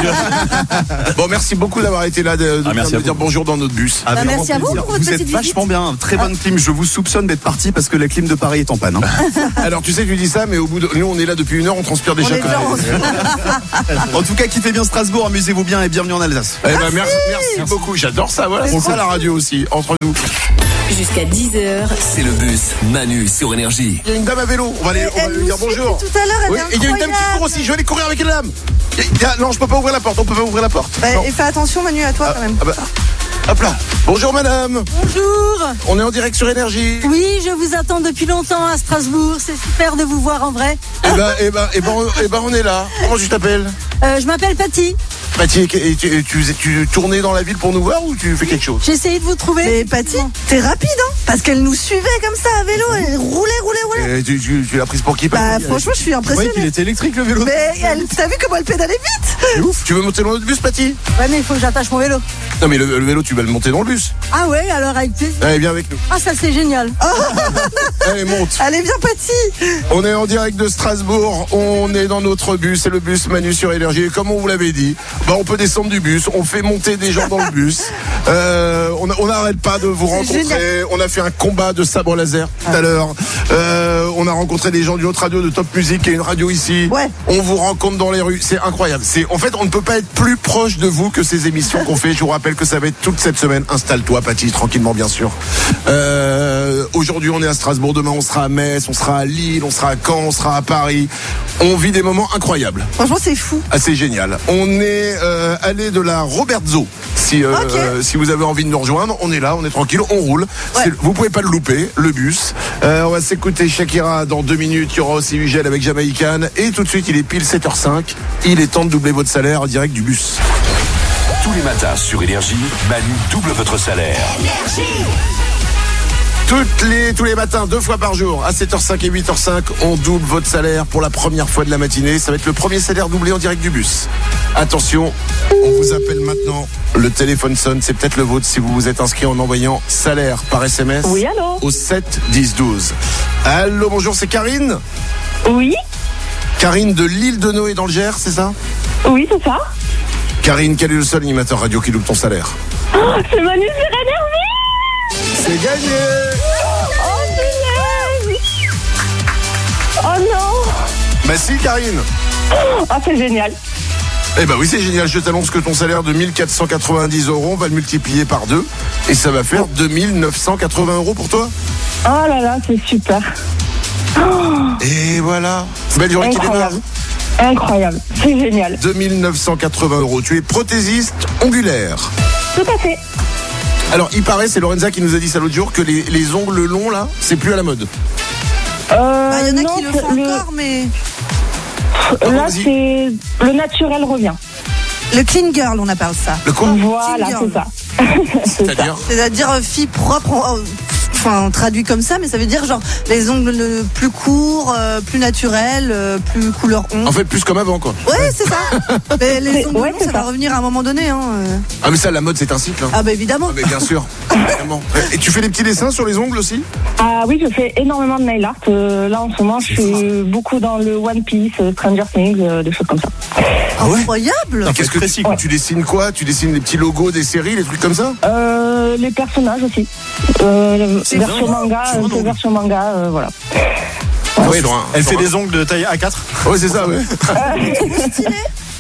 [SPEAKER 3] Bon, merci beaucoup d'avoir été là, de, de
[SPEAKER 8] Ah, merci
[SPEAKER 3] de
[SPEAKER 8] à
[SPEAKER 3] dire
[SPEAKER 8] vous.
[SPEAKER 3] bonjour dans notre bus.
[SPEAKER 14] Avec
[SPEAKER 1] Bah, merci
[SPEAKER 14] grand
[SPEAKER 1] à vous
[SPEAKER 14] plaisir.
[SPEAKER 1] pour votre
[SPEAKER 14] Vous êtes
[SPEAKER 1] petite
[SPEAKER 14] vachement
[SPEAKER 1] visite.
[SPEAKER 14] bien, très bonne clim. Je vous soupçonne d'être parti parce que la clim de Paris est en panne. hein.
[SPEAKER 3] Alors, tu sais, tu dis ça, mais au bout de. Nous, on est là depuis une heure, on transpire déjà.
[SPEAKER 1] On est
[SPEAKER 3] quand même.
[SPEAKER 1] dedans.
[SPEAKER 14] En tout cas, kiffez bien Strasbourg, amusez-vous bien et bienvenue en Alsace.
[SPEAKER 3] Eh ben, merci, merci beaucoup. J'adore ça. Voilà, c'est ça la radio aussi, entre nous.
[SPEAKER 7] Jusqu'à dix heures.
[SPEAKER 6] C'est le bus Manu sur Énergie.
[SPEAKER 3] Il y a une dame à vélo. On va aller, on va
[SPEAKER 1] Elle
[SPEAKER 3] lui
[SPEAKER 1] nous
[SPEAKER 3] dire
[SPEAKER 1] suit
[SPEAKER 3] bonjour.
[SPEAKER 1] depuis tout à l'heure, elle
[SPEAKER 3] Oui,
[SPEAKER 1] est
[SPEAKER 3] et il y a une dame qui
[SPEAKER 1] incroyable.
[SPEAKER 3] court aussi. Je vais aller courir avec une dame. Il y a- Non, je peux pas ouvrir la porte. On peut pas ouvrir la porte.
[SPEAKER 1] Bah,
[SPEAKER 3] Non.
[SPEAKER 1] et fais attention, Manu, à toi quand même.
[SPEAKER 3] Ah bah, hop là. Bonjour madame.
[SPEAKER 16] Bonjour.
[SPEAKER 3] On est en direct sur Énergie.
[SPEAKER 16] Oui, je vous attends depuis longtemps à Strasbourg. C'est super de vous voir en vrai.
[SPEAKER 3] Eh ben, eh ben, eh ben, on- eh ben, on est là. Comment tu t'appelles?
[SPEAKER 16] Euh, je m'appelle Patty.
[SPEAKER 3] Patty, et tu, tu, tu, tu tournais dans la ville pour nous voir ou tu fais quelque chose?
[SPEAKER 16] J'ai essayé de vous trouver.
[SPEAKER 1] Mais Patty, t'es rapide, hein? Parce qu'elle nous suivait comme ça à vélo, elle roulait, roulait, roulait.
[SPEAKER 3] Et tu, tu, tu l'as prise pour qui?
[SPEAKER 1] Bah,
[SPEAKER 3] Patty
[SPEAKER 1] franchement, je suis
[SPEAKER 4] Oui,
[SPEAKER 1] impressionnée.
[SPEAKER 4] qu'il était électrique le vélo.
[SPEAKER 1] Mais elle, t'as vu comment elle pédalait vite?
[SPEAKER 3] C'est ouf. Tu veux monter dans notre bus, Patty?
[SPEAKER 16] Ouais, mais il faut que j'attache mon vélo.
[SPEAKER 3] Non, mais le, le vélo, tu vas le monter dans le bus.
[SPEAKER 16] Ah ouais, alors avec plaisir.
[SPEAKER 3] Allez, viens avec nous.
[SPEAKER 16] Ah, ça c'est génial.
[SPEAKER 3] Allez, monte.
[SPEAKER 1] Allez, viens, Patty.
[SPEAKER 3] On est en direct de Strasbourg, on est dans notre bus, c'est le bus Manu sur Énergie. Et comme on vous l'avait dit, bah on peut descendre du bus, on fait monter des gens dans le bus. Euh, on a- on n'arrête pas de vous rencontrer.
[SPEAKER 1] génial.
[SPEAKER 3] On a fait un combat de sabre laser tout à l'heure. Euh, on a rencontré des gens d'une autre radio, de Top Music, qui est une radio ici.
[SPEAKER 1] Ouais.
[SPEAKER 3] On vous rencontre dans les rues, c'est incroyable. C'est en fait, on ne peut pas être plus proche de vous que ces émissions qu'on fait. Je vous rappelle que ça va être toute cette semaine. Installe-toi, Patty, tranquillement, bien sûr. Euh, aujourd'hui, on est à Strasbourg. Demain, on sera à Metz, on sera à Lille, on sera à Caen, on sera à Paris. On vit des moments incroyables.
[SPEAKER 1] Franchement, c'est fou.
[SPEAKER 3] Ah, c'est génial. On est euh, allé de la Robertzo. Si, euh,
[SPEAKER 1] Ok.
[SPEAKER 3] euh, si vous avez envie de nous rejoindre, on est là, on est tranquille, on roule.
[SPEAKER 1] Ouais.
[SPEAKER 3] C'est- Vous pouvez pas le louper, le bus. Euh, on va s'écouter Shakira dans deux minutes. Il y aura aussi Ugel avec Jamaïcan. Et tout de suite, il est pile sept heures cinq. Il est temps de doubler votre salaire en direct du bus.
[SPEAKER 6] Tous les matins sur Énergie, Manu double votre salaire.
[SPEAKER 3] Toutes les, tous les matins, deux fois par jour, à sept heures cinq et huit heures cinq, on double votre salaire pour la première fois de la matinée. Ça va être le premier salaire doublé en direct du bus. Attention, on vous appelle maintenant. Le téléphone sonne, c'est peut-être le vôtre si vous vous êtes inscrit en envoyant salaire par S M S
[SPEAKER 17] Oui, allô?
[SPEAKER 3] au sept dix douze. Allô, bonjour, c'est Karine?
[SPEAKER 17] Oui,
[SPEAKER 3] Karine de l'île de Noé dans le Gers, c'est ça?
[SPEAKER 17] oui, c'est ça.
[SPEAKER 3] Karine, quel est le seul animateur radio qui double ton salaire?
[SPEAKER 17] Oh, c'est Manu sur Énergie.
[SPEAKER 3] C'est gagné!
[SPEAKER 17] Oh, punaise. Oh non.
[SPEAKER 3] Bah si, Karine!
[SPEAKER 17] Oh, c'est génial.
[SPEAKER 3] Eh ben oui, c'est génial. Je t'annonce que ton salaire de mille quatre cent quatre-vingt-dix euros, on va le multiplier par deux et ça va faire deux mille neuf cent quatre-vingts euros pour toi.
[SPEAKER 17] Oh là là, c'est super.
[SPEAKER 3] Et voilà. Belle journée qui démarre.
[SPEAKER 17] Incroyable. Incroyable. C'est génial.
[SPEAKER 3] deux mille neuf cent quatre-vingts euros. Tu es prothésiste ongulaire.
[SPEAKER 17] Tout à fait.
[SPEAKER 3] Alors, il paraît, c'est Lorenza qui nous a dit ça l'autre jour, que les, les ongles longs, là, c'est plus à la mode.
[SPEAKER 17] Euh,
[SPEAKER 1] Bah, il y en a
[SPEAKER 17] non,
[SPEAKER 1] qui le font
[SPEAKER 17] le-
[SPEAKER 1] encore, mais.
[SPEAKER 17] Là,
[SPEAKER 3] vas-y.
[SPEAKER 17] c'est le naturel revient.
[SPEAKER 1] Le clean girl, on appelle ça.
[SPEAKER 3] Le quoi?
[SPEAKER 17] Voilà,
[SPEAKER 1] Clean
[SPEAKER 17] c'est
[SPEAKER 1] girl.
[SPEAKER 17] ça. C'est ça.
[SPEAKER 3] C'est-à-dire?
[SPEAKER 1] C'est-à-dire euh, fille propre, en- euh, enfin traduit comme ça, mais ça veut dire genre les ongles euh, plus courts, euh, plus naturels, euh, plus couleur ongle.
[SPEAKER 3] En fait, plus comme avant, quoi.
[SPEAKER 1] Ouais, c'est ça. Mais les
[SPEAKER 17] C'est-
[SPEAKER 1] ongles
[SPEAKER 17] ouais,
[SPEAKER 1] longs,
[SPEAKER 17] c'est
[SPEAKER 1] ça
[SPEAKER 17] ça.
[SPEAKER 1] va revenir à un moment donné. Hein. euh.
[SPEAKER 3] Ah, mais ça, la mode, c'est un cycle. Hein.
[SPEAKER 1] Ah bah évidemment.
[SPEAKER 3] Ah, mais bien sûr. Évidemment. Et tu fais des petits dessins sur les ongles aussi?
[SPEAKER 17] Ah oui, je fais énormément de nail art. Euh, là, en ce moment, je suis beaucoup dans le One Piece, euh, Stranger Things, euh, des choses comme ça.
[SPEAKER 3] Ah ouais?
[SPEAKER 1] Incroyable.
[SPEAKER 3] Qu'est-ce que
[SPEAKER 4] précis,
[SPEAKER 3] tu dessines quoi? Tu dessines des petits logos des séries, des trucs comme ça?
[SPEAKER 17] Euh, les personnages aussi. Euh,
[SPEAKER 1] C'est
[SPEAKER 17] version
[SPEAKER 1] vrai,
[SPEAKER 17] manga,
[SPEAKER 3] sur un
[SPEAKER 17] euh,
[SPEAKER 3] ongle.
[SPEAKER 17] version manga, euh, voilà.
[SPEAKER 3] Ah ouais, sur un-
[SPEAKER 4] Elle
[SPEAKER 3] sur
[SPEAKER 4] fait
[SPEAKER 3] un-
[SPEAKER 4] des ongles de taille A quatre.
[SPEAKER 3] Ouais, c'est ça, ouais.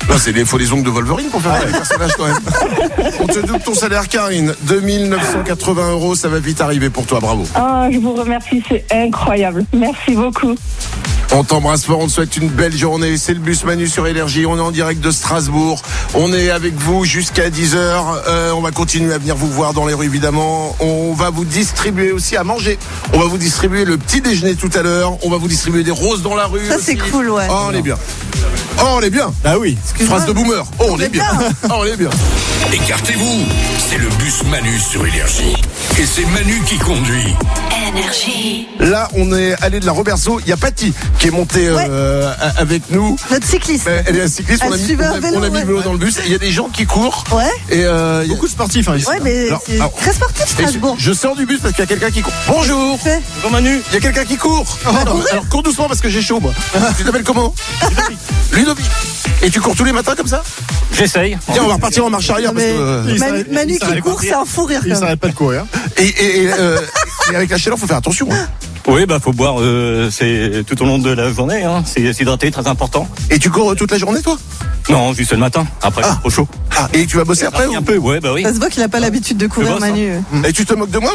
[SPEAKER 3] Non, c'est des, faut des ongles de Wolverine pour faire des personnages quand même. On te double ton salaire, Karine. deux mille neuf cent quatre-vingts euros, ça va vite arriver pour toi, bravo.
[SPEAKER 17] Ah, je vous remercie, c'est incroyable. Merci beaucoup.
[SPEAKER 3] On t'embrasse fort, on te souhaite une belle journée. C'est le bus Manu sur Énergie. On est en direct de Strasbourg. On est avec vous jusqu'à dix heures. Euh, on va continuer à venir vous voir dans les rues, évidemment. On va vous distribuer aussi à manger. On va vous distribuer le petit déjeuner tout à l'heure. On va vous distribuer des roses dans la rue.
[SPEAKER 1] Ça,
[SPEAKER 3] aussi.
[SPEAKER 1] c'est cool, ouais.
[SPEAKER 3] Oh, on est bien. Oh, on est bien.
[SPEAKER 4] Ah oui.
[SPEAKER 3] Phrase de boomer. Oh, on, on est bien. bien. Oh, on est bien.
[SPEAKER 6] Écartez-vous. C'est le bus Manu sur Énergie. Et c'est Manu qui conduit.
[SPEAKER 9] Énergie.
[SPEAKER 3] Là, on est allé de la Robertso. Il y a Patty qui est montée ouais. euh, avec nous.
[SPEAKER 1] Notre cycliste.
[SPEAKER 3] Mais elle est un cycliste.
[SPEAKER 1] Elle
[SPEAKER 3] on a mis, on a, vélo, on a mis ouais. le vélo dans le bus. Il y a des gens qui courent.
[SPEAKER 1] Ouais.
[SPEAKER 3] Et euh,
[SPEAKER 4] beaucoup de sportifs hein, ici.
[SPEAKER 1] Ouais, mais alors, c'est alors, très sportif Strasbourg.
[SPEAKER 3] Je sors du bus parce qu'il y a quelqu'un qui court. Bonjour. Bonjour Manu. Il y a quelqu'un qui court. Oh, alors, alors cours doucement parce que j'ai chaud moi. Tu t'appelles comment? Ludovic. Et tu cours tous les matins comme ça?
[SPEAKER 15] J'essaye.
[SPEAKER 3] Tiens, on va repartir en marche arrière parce que euh,
[SPEAKER 1] Manu, Manu qui court, c'est un fou rire.
[SPEAKER 4] Il s'arrête pas de courir.
[SPEAKER 3] Et, et, et, euh, et avec la chaleur, faut faire attention. Hein.
[SPEAKER 15] Oui, bah faut boire. Euh, c'est tout au long de la journée. Hein. C'est s'hydrater, très important.
[SPEAKER 3] Et tu cours toute la journée, toi?
[SPEAKER 15] Non, juste le matin. Après,
[SPEAKER 3] ah.
[SPEAKER 15] c'est trop chaud.
[SPEAKER 3] Ah, et tu vas bosser après
[SPEAKER 15] ou... Un peu, ouais, bah oui.
[SPEAKER 1] Ça se voit qu'il a pas l'habitude de courir, Manu.
[SPEAKER 3] Hein. Et tu te moques de moi?